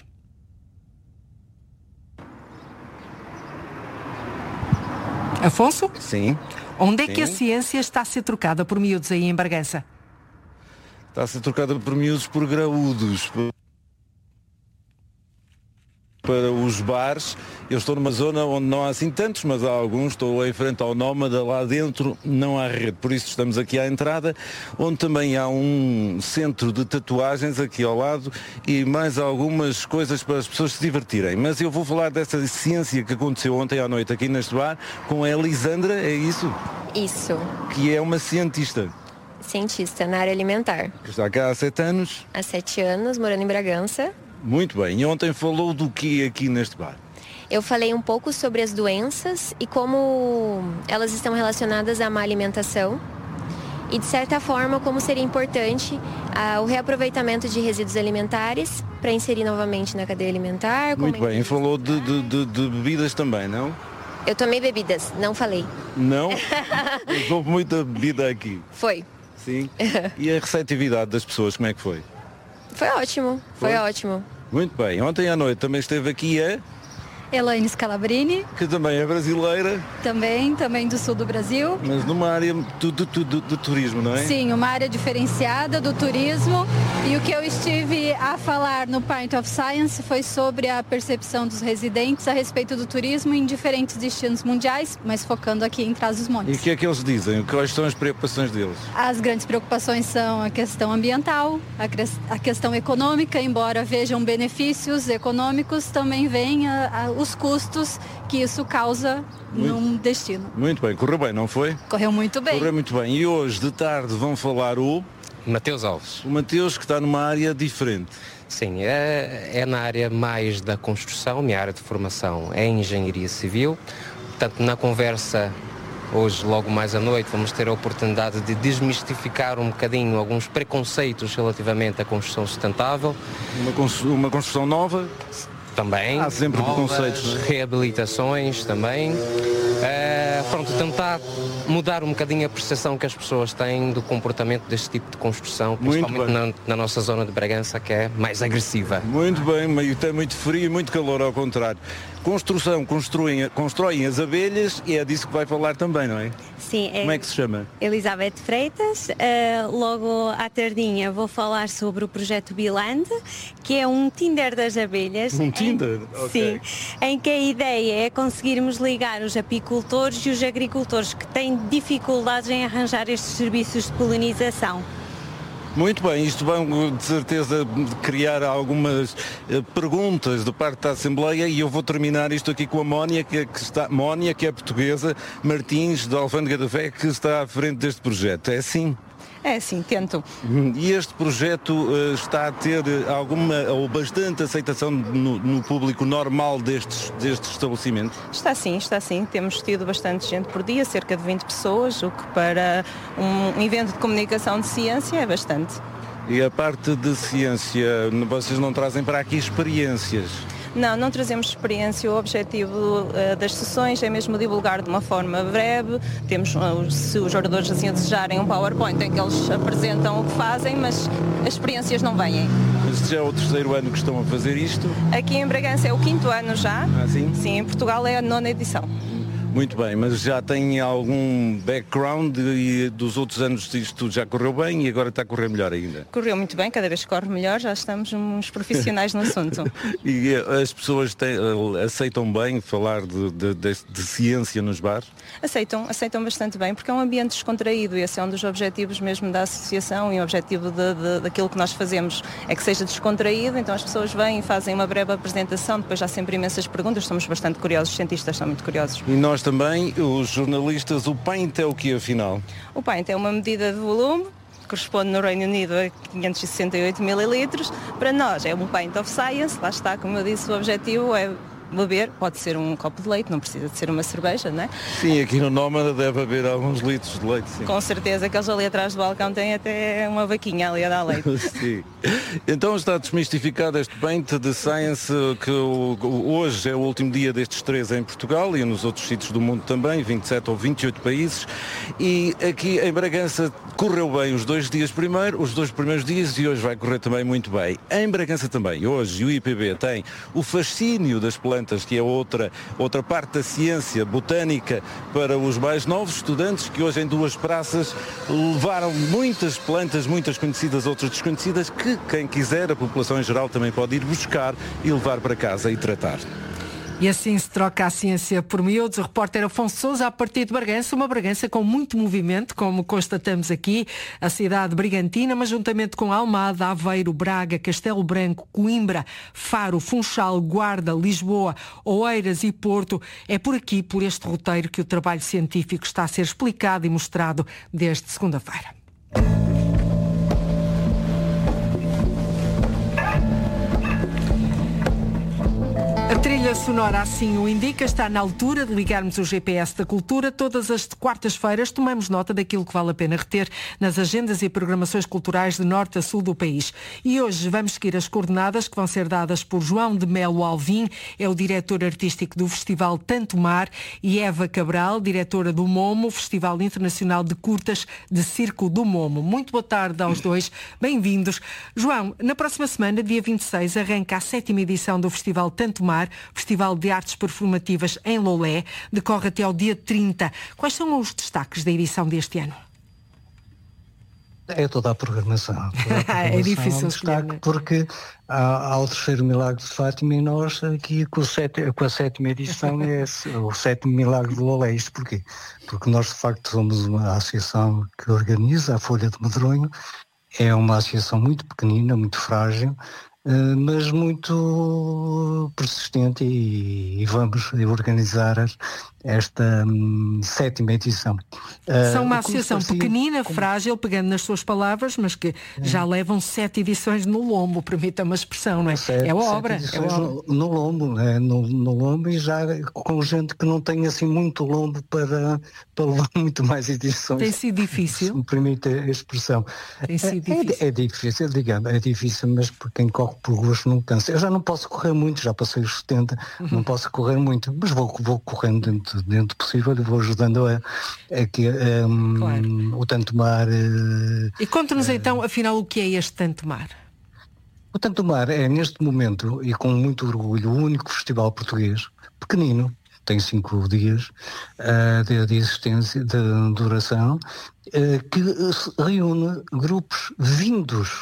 Afonso? Sim. Onde é Sim. que a ciência está a ser trocada por miúdos aí em Bragança? Está a ser trocada por miúdos por graúdos. Para os bares, eu estou numa zona onde não há assim tantos, mas há alguns. Estou em frente ao Nómada, lá dentro não há rede, por isso estamos aqui à entrada, onde também há um centro de tatuagens aqui ao lado e mais algumas coisas para as pessoas se divertirem. Mas eu vou falar dessa ciência que aconteceu ontem à noite aqui neste bar com a Elisandra, é isso? Isso. Que é uma cientista. Cientista na área alimentar. Que está cá há sete anos. Há sete anos, morando em Bragança. Muito bem. E ontem falou do que aqui neste bar? Eu falei um pouco sobre as doenças e como elas estão relacionadas à má alimentação e, de certa forma, como seria importante ah, o reaproveitamento de resíduos alimentares para inserir novamente na cadeia alimentar. Muito bem. E falou de, de, de, de bebidas também, não? Eu tomei bebidas, não falei. Não? Mas houve muita bebida aqui. Foi. Sim. E a receptividade das pessoas, como é que foi? Foi ótimo, foi, foi ótimo. Muito bem. Ontem à noite também esteve aqui a... Elaine Scalabrini. Que também é brasileira. Também, também do sul do Brasil. Mas numa área do, do, do, do turismo, não é? Sim, uma área diferenciada do turismo. E o que eu estive a falar no Pint of Science foi sobre a percepção dos residentes a respeito do turismo em diferentes destinos mundiais, mas focando aqui em Trás-os-Montes. E o que é que eles dizem? Quais são as preocupações deles? As grandes preocupações são a questão ambiental, a, a questão econômica, embora vejam benefícios econômicos, também vem a, a os custos que isso causa muito, num destino. Muito bem, correu bem, não foi? Correu muito bem. Correu muito bem. E hoje, de tarde, vão falar o... Mateus Alves. O Mateus, que está numa área diferente. Sim, é, é na área mais da construção, minha área de formação é engenharia civil. Portanto, na conversa, hoje, logo mais à noite, vamos ter a oportunidade de desmistificar um bocadinho alguns preconceitos relativamente à construção sustentável. Uma, cons- uma construção nova? Também. Há sempre preconceitos. Reabilitações também. É, pronto, tentar mudar um bocadinho a percepção que as pessoas têm do comportamento deste tipo de construção, principalmente na, na nossa zona de Bragança, que é mais agressiva. Muito bem, meio tem muito frio e muito calor ao contrário. Construção, construem, constroem as abelhas e é disso que vai falar também, não é? Sim. É... Como é que se chama? Elizabeth Freitas. Uh, logo à tardinha vou falar sobre o projeto Biland, que é um Tinder das abelhas. Um Tinder? Em... Okay. Sim. Em que a ideia é conseguirmos ligar os apicultores e os agricultores que têm dificuldades em arranjar estes serviços de polinização. Muito bem, isto vai de certeza criar algumas eh, perguntas de parte da Assembleia e eu vou terminar isto aqui com a Mónia, que, que está, Mónia, que é portuguesa, Martins, da Alfândega da Fé, que está à frente deste projeto. É assim? É sim, tento. E este projeto uh, está a ter alguma ou bastante aceitação no, no público normal destes, destes estabelecimentos? Está sim, está sim. Temos tido bastante gente por dia, cerca de vinte pessoas, o que para um evento de comunicação de ciência é bastante. E a parte de ciência, vocês não trazem para aqui experiências? Não, não trazemos experiência. O objetivo uh, das sessões é mesmo divulgar de uma forma breve. Temos, uh, se os oradores assim a desejarem, um PowerPoint em que eles apresentam o que fazem, mas as experiências não vêm. As este já é o terceiro ano que estão a fazer isto. Aqui em Bragança é o quinto ano já. Ah, sim? Sim, em Portugal é a nona edição. Muito bem, mas já tem algum background e dos outros anos isto já correu bem e agora está a correr melhor ainda? Correu muito bem, cada vez que corre melhor, já estamos uns profissionais no assunto. E as pessoas têm, aceitam bem falar de, de, de, de ciência nos bares? Aceitam, aceitam bastante bem, porque é um ambiente descontraído e esse é um dos objetivos mesmo da associação e o objetivo de, de, daquilo que nós fazemos é que seja descontraído, então as pessoas vêm e fazem uma breve apresentação, depois há sempre imensas perguntas, estamos bastante curiosos, os cientistas estão muito curiosos. E nós também, os jornalistas, o pint é o que afinal? O pint é uma medida de volume, corresponde no Reino Unido a quinhentos e sessenta e oito mililitros. Para nós é um pint of science, lá está, como eu disse, o objetivo é beber, pode ser um copo de leite, não precisa de ser uma cerveja, não é? Sim, aqui no Nómada deve haver alguns litros de leite, sim. Com certeza que eles ali atrás do balcão têm até uma vaquinha ali a dar leite. Sim. Então está desmistificado este pint de Science, que hoje é o último dia destes três em Portugal e nos outros sítios do mundo também, vinte e sete ou vinte e oito países. E aqui em Bragança correu bem os dois dias primeiro, os dois primeiros dias e hoje vai correr também muito bem. Em Bragança também, hoje o I P B tem o fascínio das plantas, que é outra, outra parte da ciência botânica para os mais novos estudantes, que hoje em duas praças levaram muitas plantas, muitas conhecidas, outras desconhecidas, que quem quiser, a população em geral também pode ir buscar e levar para casa e tratar. E assim se troca a ciência por miúdos. O repórter Afonso Sousa, a partir de Bragança, uma Bragança com muito movimento, como constatamos aqui, a cidade brigantina, mas juntamente com Almada, Aveiro, Braga, Castelo Branco, Coimbra, Faro, Funchal, Guarda, Lisboa, Oeiras e Porto. É por aqui, por este roteiro, que o trabalho científico está a ser explicado e mostrado desde segunda-feira. A trilha sonora assim o indica, está na altura de ligarmos o G P S da cultura. Todas as quartas-feiras tomamos nota daquilo que vale a pena reter nas agendas e programações culturais de norte a sul do país. E hoje vamos seguir as coordenadas que vão ser dadas por João de Melo Alvim, é o diretor artístico do Festival Tanto Mar, e Eva Cabral, diretora do Momo, Festival Internacional de Curtas de Circo do Momo. Muito boa tarde aos dois, bem-vindos. João, na próxima semana, dia vinte e seis, arranca a sétima edição do Festival Tanto Mar, Festival de Artes Performativas em Lolé, decorre até ao dia trinta. Quais são os destaques da edição deste ano? É toda a programação. Toda a programação é difícil é um destaque porque há, há o terceiro milagre de Fátima e nós aqui com, o sete, com a sétima edição é o sétimo milagre de Lolé. Isto porquê? Porque nós de facto somos uma associação que organiza a Folha de Medronho, é uma associação muito pequenina, muito frágil, mas muito persistente e, e vamos organizar esta hum, sétima edição. São uma uh, associação parecia, pequenina, como... frágil, pegando nas suas palavras, mas que é. já levam sete edições no lombo, permita-me a expressão, não é? Sete, é obra. É obra. No, no lombo, é, no, no lombo e já com gente que não tem assim muito lombo para, para levar muito mais edições. Tem sido difícil? Se me permite a expressão. Tem sido é, difícil? É, é difícil, digamos, é difícil, mas por quem corre por gosto não cansa. Eu já não posso correr muito, já passei os setenta, uhum. não posso correr muito, mas vou, vou correndo dentro, dentro do possível e vou ajudando a, a que um, claro. o Tanto Mar. Uh, e conta-nos uh, então, afinal, o que é este Tanto Mar? O Tanto Mar é, neste momento, e com muito orgulho, o único festival português, pequenino, tem cinco dias uh, de, de existência, de duração, uh, que reúne grupos vindos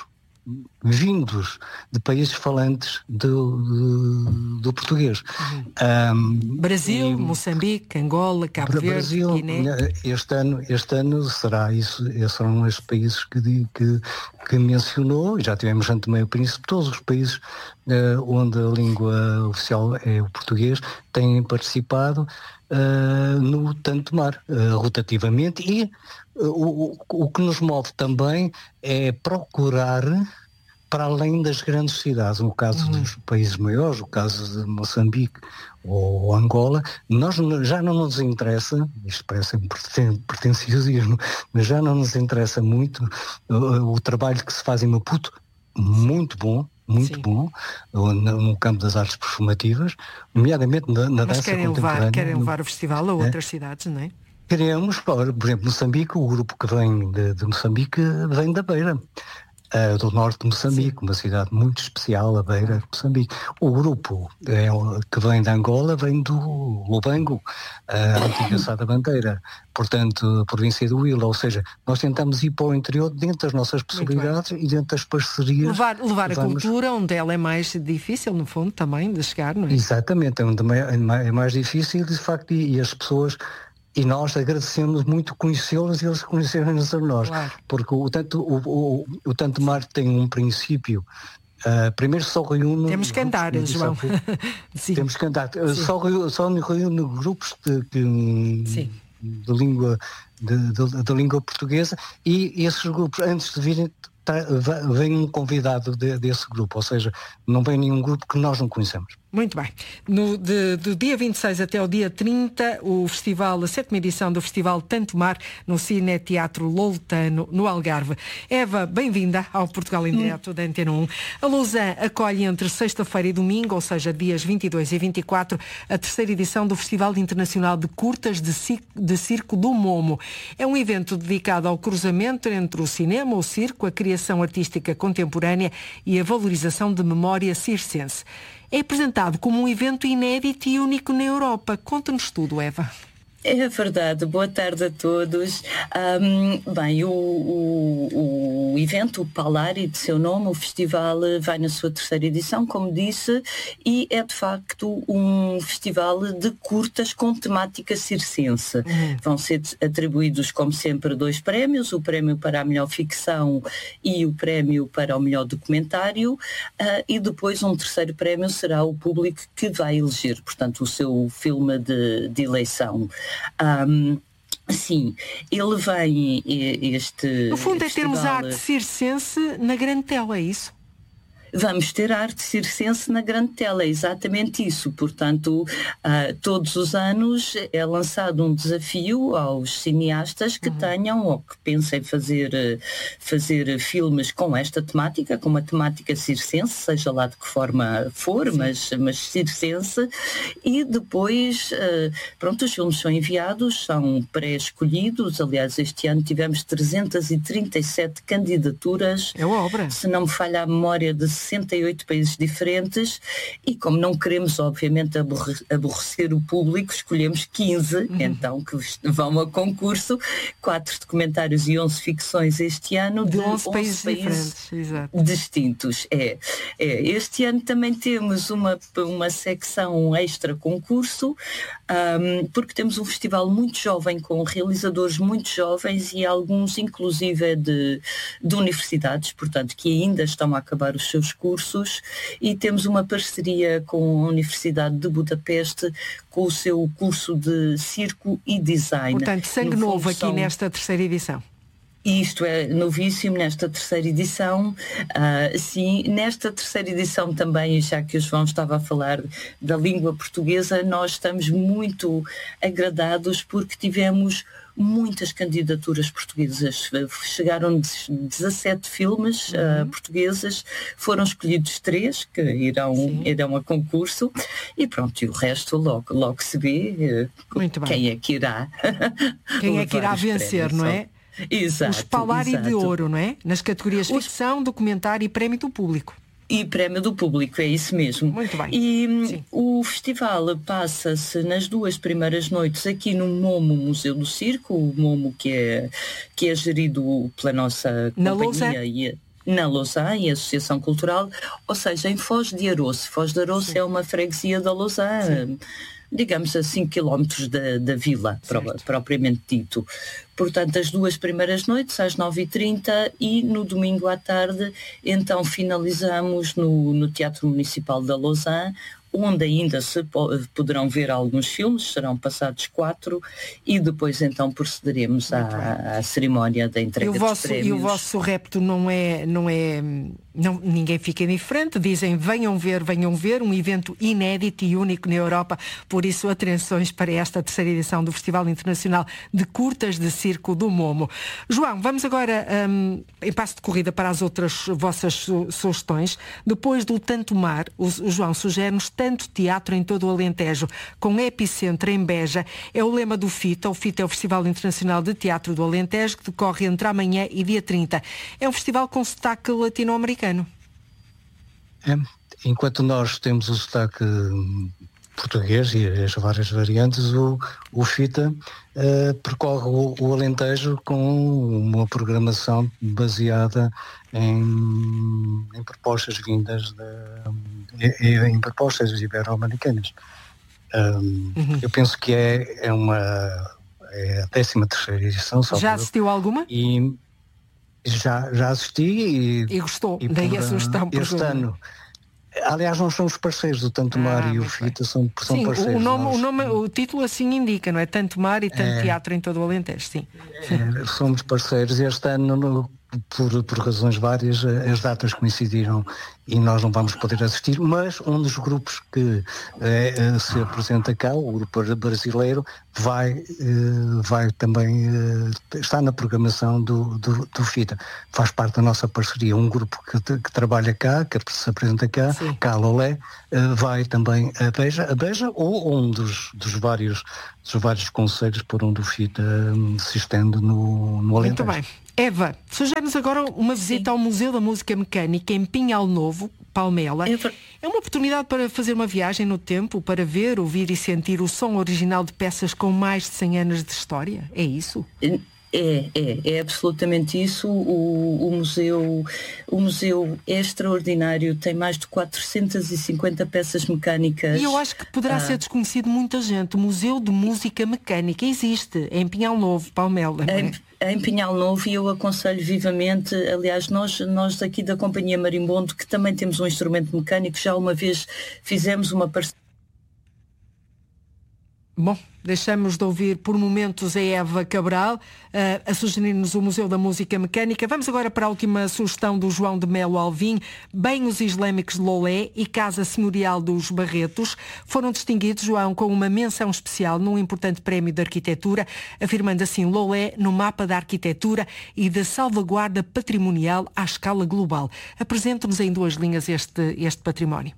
vindos de países falantes do, do, do português. Uhum. Um, Brasil, e, Moçambique, Angola, Cabo Verde, Brasil, Guiné. Este ano, este ano será isso, esses serão os países que, que, que mencionou, e já tivemos Santo Meio Príncipe, todos os países uh, onde a língua oficial é o português, têm participado uh, no Tanto Mar, uh, rotativamente, e O, o, o que nos move também é procurar para além das grandes cidades, no caso uhum. dos países maiores, o caso de Moçambique ou Angola, nós já não nos interessa, isto parece um pretenciosismo, mas já não nos interessa muito o, o trabalho que se faz em Maputo, muito bom, muito Sim. bom, no, no campo das artes performativas, nomeadamente na, na mas dança querem contemporânea. Levar, querem levar o festival a outras é? cidades, não é? Queremos, por exemplo, Moçambique, o grupo que vem de, de Moçambique vem da Beira. uh, do norte de Moçambique, uma cidade muito especial, a beira de Moçambique. O grupo é, que vem de Angola vem do Lubango, a antiga Sá da Bandeira, portanto, a província do Huila, ou seja, nós tentamos ir para o interior dentro das nossas possibilidades e dentro das parcerias. Levar, levar a cultura onde ela é mais difícil, no fundo, também, de chegar, não é? Exatamente, é onde é mais, é mais difícil, de facto, e, e as pessoas... E nós agradecemos muito conhecê-los e eles conhecerem-nos a nós, claro. Porque o tanto, o, o, o Tanto Mar tem um princípio, uh, primeiro só reúne... Temos que cantar, João. Temos que cantar, uh, só, reúne, só reúne grupos de, de, Sim. de, língua, de, de, de língua portuguesa e esses grupos, antes de virem, tá, vem um convidado de, desse grupo, ou seja, não vem nenhum grupo que nós não conhecemos. Muito bem. No, de, do dia vinte e seis até o dia trinta, o festival, a sétima edição do Festival Tanto Mar, no Cine Teatro Loutano, no Algarve. Eva, bem-vinda ao Portugal em Direto da Antena um. A Lausanne acolhe entre sexta-feira e domingo, ou seja, dias vinte e dois e vinte e quatro, a terceira edição do Festival Internacional de Curtas de, Circo, de Circo do Momo. É um evento dedicado ao cruzamento entre o cinema, o circo, a criação artística contemporânea e a valorização de memória circense. É apresentado como um evento inédito e único na Europa. Conta-nos tudo, Eva. É verdade, boa tarde a todos. Um, bem, o, o, o evento, o Palari, de seu nome, o festival vai na sua terceira edição, como disse, e é de facto um festival de curtas com temática circense. Uhum. Vão ser atribuídos, como sempre, dois prémios, o prémio para a melhor ficção e o prémio para o melhor documentário, uh, e depois um terceiro prémio será o público que vai eleger, portanto, o seu filme de, de eleição. Um, sim, ele vem este... No fundo é festival... termos a arte circense na grande tela, é isso? Vamos ter a arte circense na grande tela, é exatamente isso. Portanto, uh, todos os anos é lançado um desafio aos cineastas que uhum. tenham ou que pensem fazer, fazer filmes com esta temática, com uma temática circense, seja lá de que forma for, mas, mas circense, e depois, uh, pronto, os filmes são enviados, são pré-escolhidos. Aliás, este ano tivemos trezentas e trinta e sete candidaturas. É uma obra. Se não me falha a memória, de sessenta e oito países diferentes, e como não queremos obviamente aborre- aborrecer o público, escolhemos quinze, uhum. então, que vão a concurso, quatro documentários e onze ficções este ano, de, de onze países, países distintos. É, é. Este ano também temos uma, uma secção extra concurso, um, porque temos um festival muito jovem, com realizadores muito jovens e alguns inclusive de, de universidades, portanto, que ainda estão a acabar os seus cursos, e temos uma parceria com a Universidade de Budapeste com o seu curso de circo e design. Portanto, sangue no novo aqui são... nesta terceira edição. Isto é novíssimo nesta terceira edição. Uh, sim, nesta terceira edição também, já que o João estava a falar da língua portuguesa, nós estamos muito agradados porque tivemos muitas candidaturas portuguesas. Chegaram dezassete filmes uhum. uh, portugueses, foram escolhidos três que irão, irão a concurso, e pronto, e o resto logo, logo se vê uh, muito quem bem. é que irá quem é que irá vencer, não é? Exato, os Palari exato. de Ouro, não é? Nas categorias Os... ficção, documentário e prémio do público. E prémio do público, é isso mesmo. Muito bem. E Sim. o festival passa-se nas duas primeiras noites aqui no Momo Museu do Circo, o Momo que é, que é gerido pela nossa na companhia e a, na Lausanne e a Associação Cultural, ou seja, em Foz de Aroce. Foz de Aroce Sim. é uma freguesia da Lausanne. Sim. digamos a cinco quilómetros da, da vila, pro, propriamente dito. Portanto, as duas primeiras noites, às nove e trinta, e no domingo à tarde, então finalizamos no, no Teatro Municipal da Lausanne, onde ainda se poderão ver alguns filmes, serão passados quatro, e depois então procederemos à, à cerimónia da entrega e o dos vosso, prémios. E o vosso repto não é, não é não, ninguém fica indiferente, dizem venham ver, venham ver, um evento inédito e único na Europa, por isso atenções para esta terceira edição do Festival Internacional de Curtas de Circo do Momo. João, vamos agora um, em passo de corrida para as outras vossas su- sugestões. Depois do Tanto Mar, o, o João sugere-nos tanto teatro em todo o Alentejo, com epicentro em Beja. É o lema do FITA. O FITA é o Festival Internacional de Teatro do Alentejo, que decorre entre amanhã e dia trinta. É um festival com sotaque latino-americano. É, enquanto nós temos o sotaque português e as várias variantes, o, o FITA uh, percorre o, o Alentejo com uma programação baseada em, em propostas vindas de, em, em propostas ibero-americanas. Um, uhum. Eu penso que é, é uma é a décima terceira edição. Já assistiu alguma? E já, já assisti e, e gostou, e daí por, a sugestão por este ano. Aliás, nós somos parceiros, o Tanto Mar ah, e o FITA são, são sim, parceiros. O, nome, nós, o, nome, o título assim indica, não é? Tanto Mar e tanto é, teatro em todo o Alentejo, sim. É, somos parceiros. Este ano, no, por, por razões várias, as datas coincidiram e nós não vamos poder assistir, mas um dos grupos que é, se apresenta cá, o grupo brasileiro, vai, vai também está na programação do, do, do FITA. Faz parte da nossa parceria. Um grupo que, que trabalha cá, que se apresenta cá, sim. cá a Lolé, vai também a Beja, a Beja ou um dos, dos vários dos vários conselhos por onde o FITA se estende no, no Alentejo. Muito bem. Eva, sugere-nos agora uma visita Sim. ao Museu da Música Mecânica em Pinhal Novo, Palmela. É, é uma oportunidade para fazer uma viagem no tempo, para ver, ouvir e sentir o som original de peças com mais de cem anos de história? É isso? É, é, é absolutamente isso. O, o, museu, o museu é extraordinário, tem mais de quatrocentas e cinquenta peças mecânicas. E eu acho que poderá ah. ser desconhecido muita gente. O Museu de Música Mecânica existe em Pinhal Novo, Palmela. Não é? Em, em Pinhal Novo, e eu aconselho vivamente, aliás, nós, nós aqui da Companhia Marimbondo, que também temos um instrumento mecânico, já uma vez fizemos uma parceria. Bom, deixamos de ouvir por momentos a Eva Cabral uh, a sugerir-nos o Museu da Música Mecânica. Vamos agora para a última sugestão do João de Melo Alvim. Banhos Islâmicos de Lolé e Casa Senhorial dos Barretos foram distinguidos, João, com uma menção especial num importante prémio de arquitetura, afirmando assim Lolé no mapa da arquitetura e da salvaguarda patrimonial à escala global. Apresente-nos em duas linhas este, este património.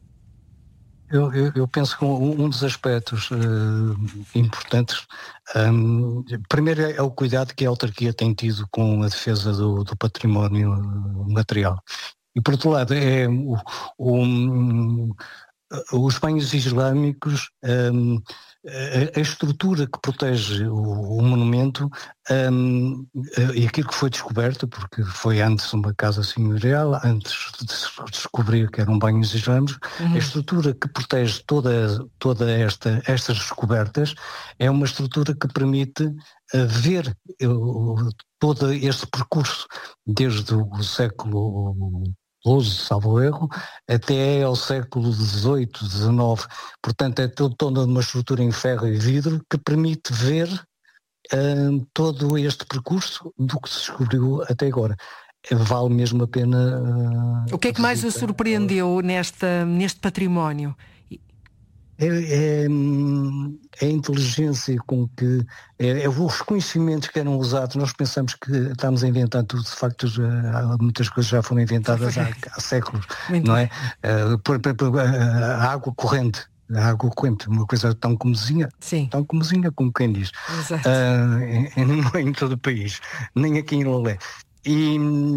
Eu, eu, eu penso que um, um dos aspectos uh, importantes, um, primeiro é o cuidado que a autarquia tem tido com a defesa do, do património material. E por outro lado, é o, o, um, os banhos islâmicos, um, a, a estrutura que protege o, o monumento um, e aquilo que foi descoberto, porque foi antes uma casa senhorial, antes de descobrir que eram banhos islâmicos, uhum. a estrutura que protege toda, toda esta, estas descobertas é uma estrutura que permite uh, ver uh, todo este percurso desde o século doze, salvo erro, até ao século dezoito, dezanove. Portanto, é toda uma estrutura em ferro e vidro que permite ver uh, todo este percurso do que se descobriu até agora. Vale mesmo a pena... Uh, o que é que mais o surpreendeu nesta, neste património? É, é, é a inteligência com que é, é os conhecimentos que eram usados. Nós pensamos que estamos a inventar tudo, de facto já, muitas coisas já foram inventadas há, há séculos. Muito não é? Uh, por, por, por, a água corrente a água corrente, uma coisa tão comezinha, Sim. tão comezinha como quem diz, uh, em, em, em todo o país, nem aqui em Lolé. E,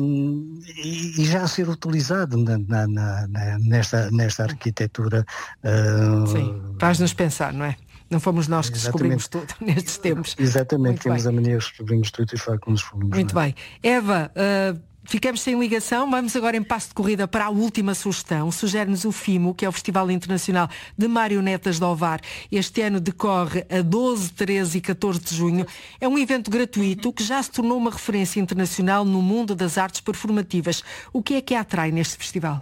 e já a ser utilizado na, na, na, nesta, nesta arquitetura. Uh... Sim, faz-nos pensar, não é? Não fomos nós que Exatamente. descobrimos tudo nestes tempos. Exatamente, Muito temos bem. a mania que descobrimos tudo e faz como descobrimos. Muito bem. Eva, uh, ficamos sem ligação, vamos agora em passo de corrida para a última sugestão. Sugere-nos o FIMO, que é o Festival Internacional de Marionetas de Ovar. Este ano decorre a doze, treze e catorze de junho. É um evento gratuito que já se tornou uma referência internacional no mundo das artes performativas. O que é que a atrai neste festival?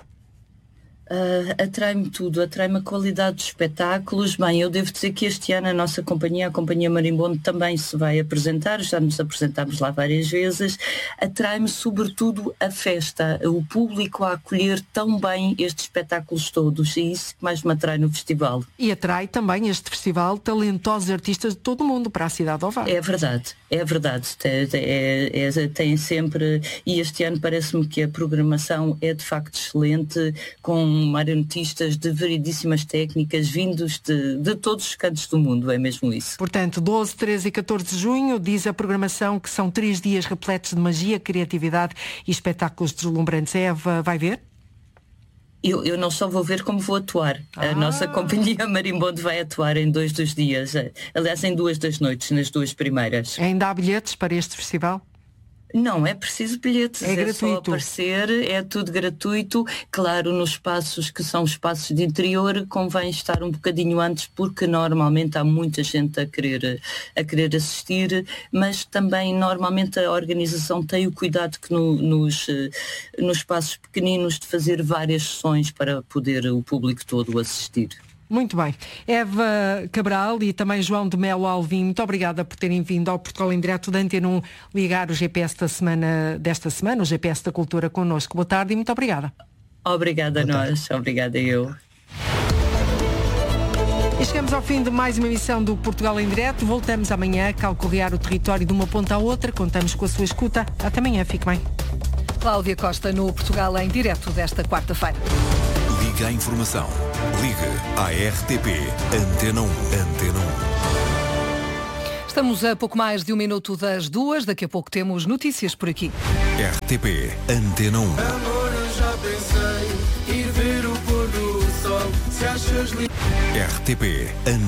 Uh, atrai-me tudo, atrai-me a qualidade dos espetáculos. Bem, eu devo dizer que este ano a nossa companhia, a Companhia Marimbondo, também se vai apresentar, já nos apresentámos lá várias vezes. Atrai-me sobretudo a festa, o público a acolher tão bem estes espetáculos todos, é isso que mais me atrai no festival. E atrai também este festival talentosos artistas de todo o mundo para a cidade de Ovar. É verdade, É verdade, tem, é, é, tem sempre, e este ano parece-me que a programação é de facto excelente, com marionetistas de variedíssimas técnicas vindos de, de todos os cantos do mundo, é mesmo isso. Portanto, doze, treze e catorze de junho, diz a programação que são três dias repletos de magia, criatividade e espetáculos deslumbrantes. Eva, vai ver? Eu, eu não só vou ver como vou atuar. Ah. A nossa companhia Marimbondo vai atuar em dois dos dias. Aliás, em duas das noites, nas duas primeiras. Ainda há bilhetes para este festival? Não, é preciso bilhetes, é, é gratuito. Só aparecer, é tudo gratuito. Claro, nos espaços que são espaços de interior convém estar um bocadinho antes, porque normalmente há muita gente a querer, a querer assistir, mas também normalmente a organização tem o cuidado que no, nos, nos espaços pequeninos de fazer várias sessões para poder o público todo assistir. Muito bem. Eva Cabral e também João de Melo Alvim, muito obrigada por terem vindo ao Portugal em Direto da Antena um ligar o G P S da semana, desta semana, o G P S da Cultura connosco. Boa tarde e muito obrigada. Obrigada a nós, obrigada eu. E chegamos ao fim de mais uma emissão do Portugal em Direto. Voltamos amanhã a calcorrear o território de uma ponta à outra. Contamos com a sua escuta. Até amanhã, fique bem. Cláudia Costa no Portugal em Direto desta quarta-feira. Liga a informação. Ligue à R T P Antena um. Antena um. Estamos a pouco mais de um minuto das duas. Daqui a pouco temos notícias por aqui. R T P Antena um. Amor, eu já pensei ir ver o pôr do sol. Se achas li... R T P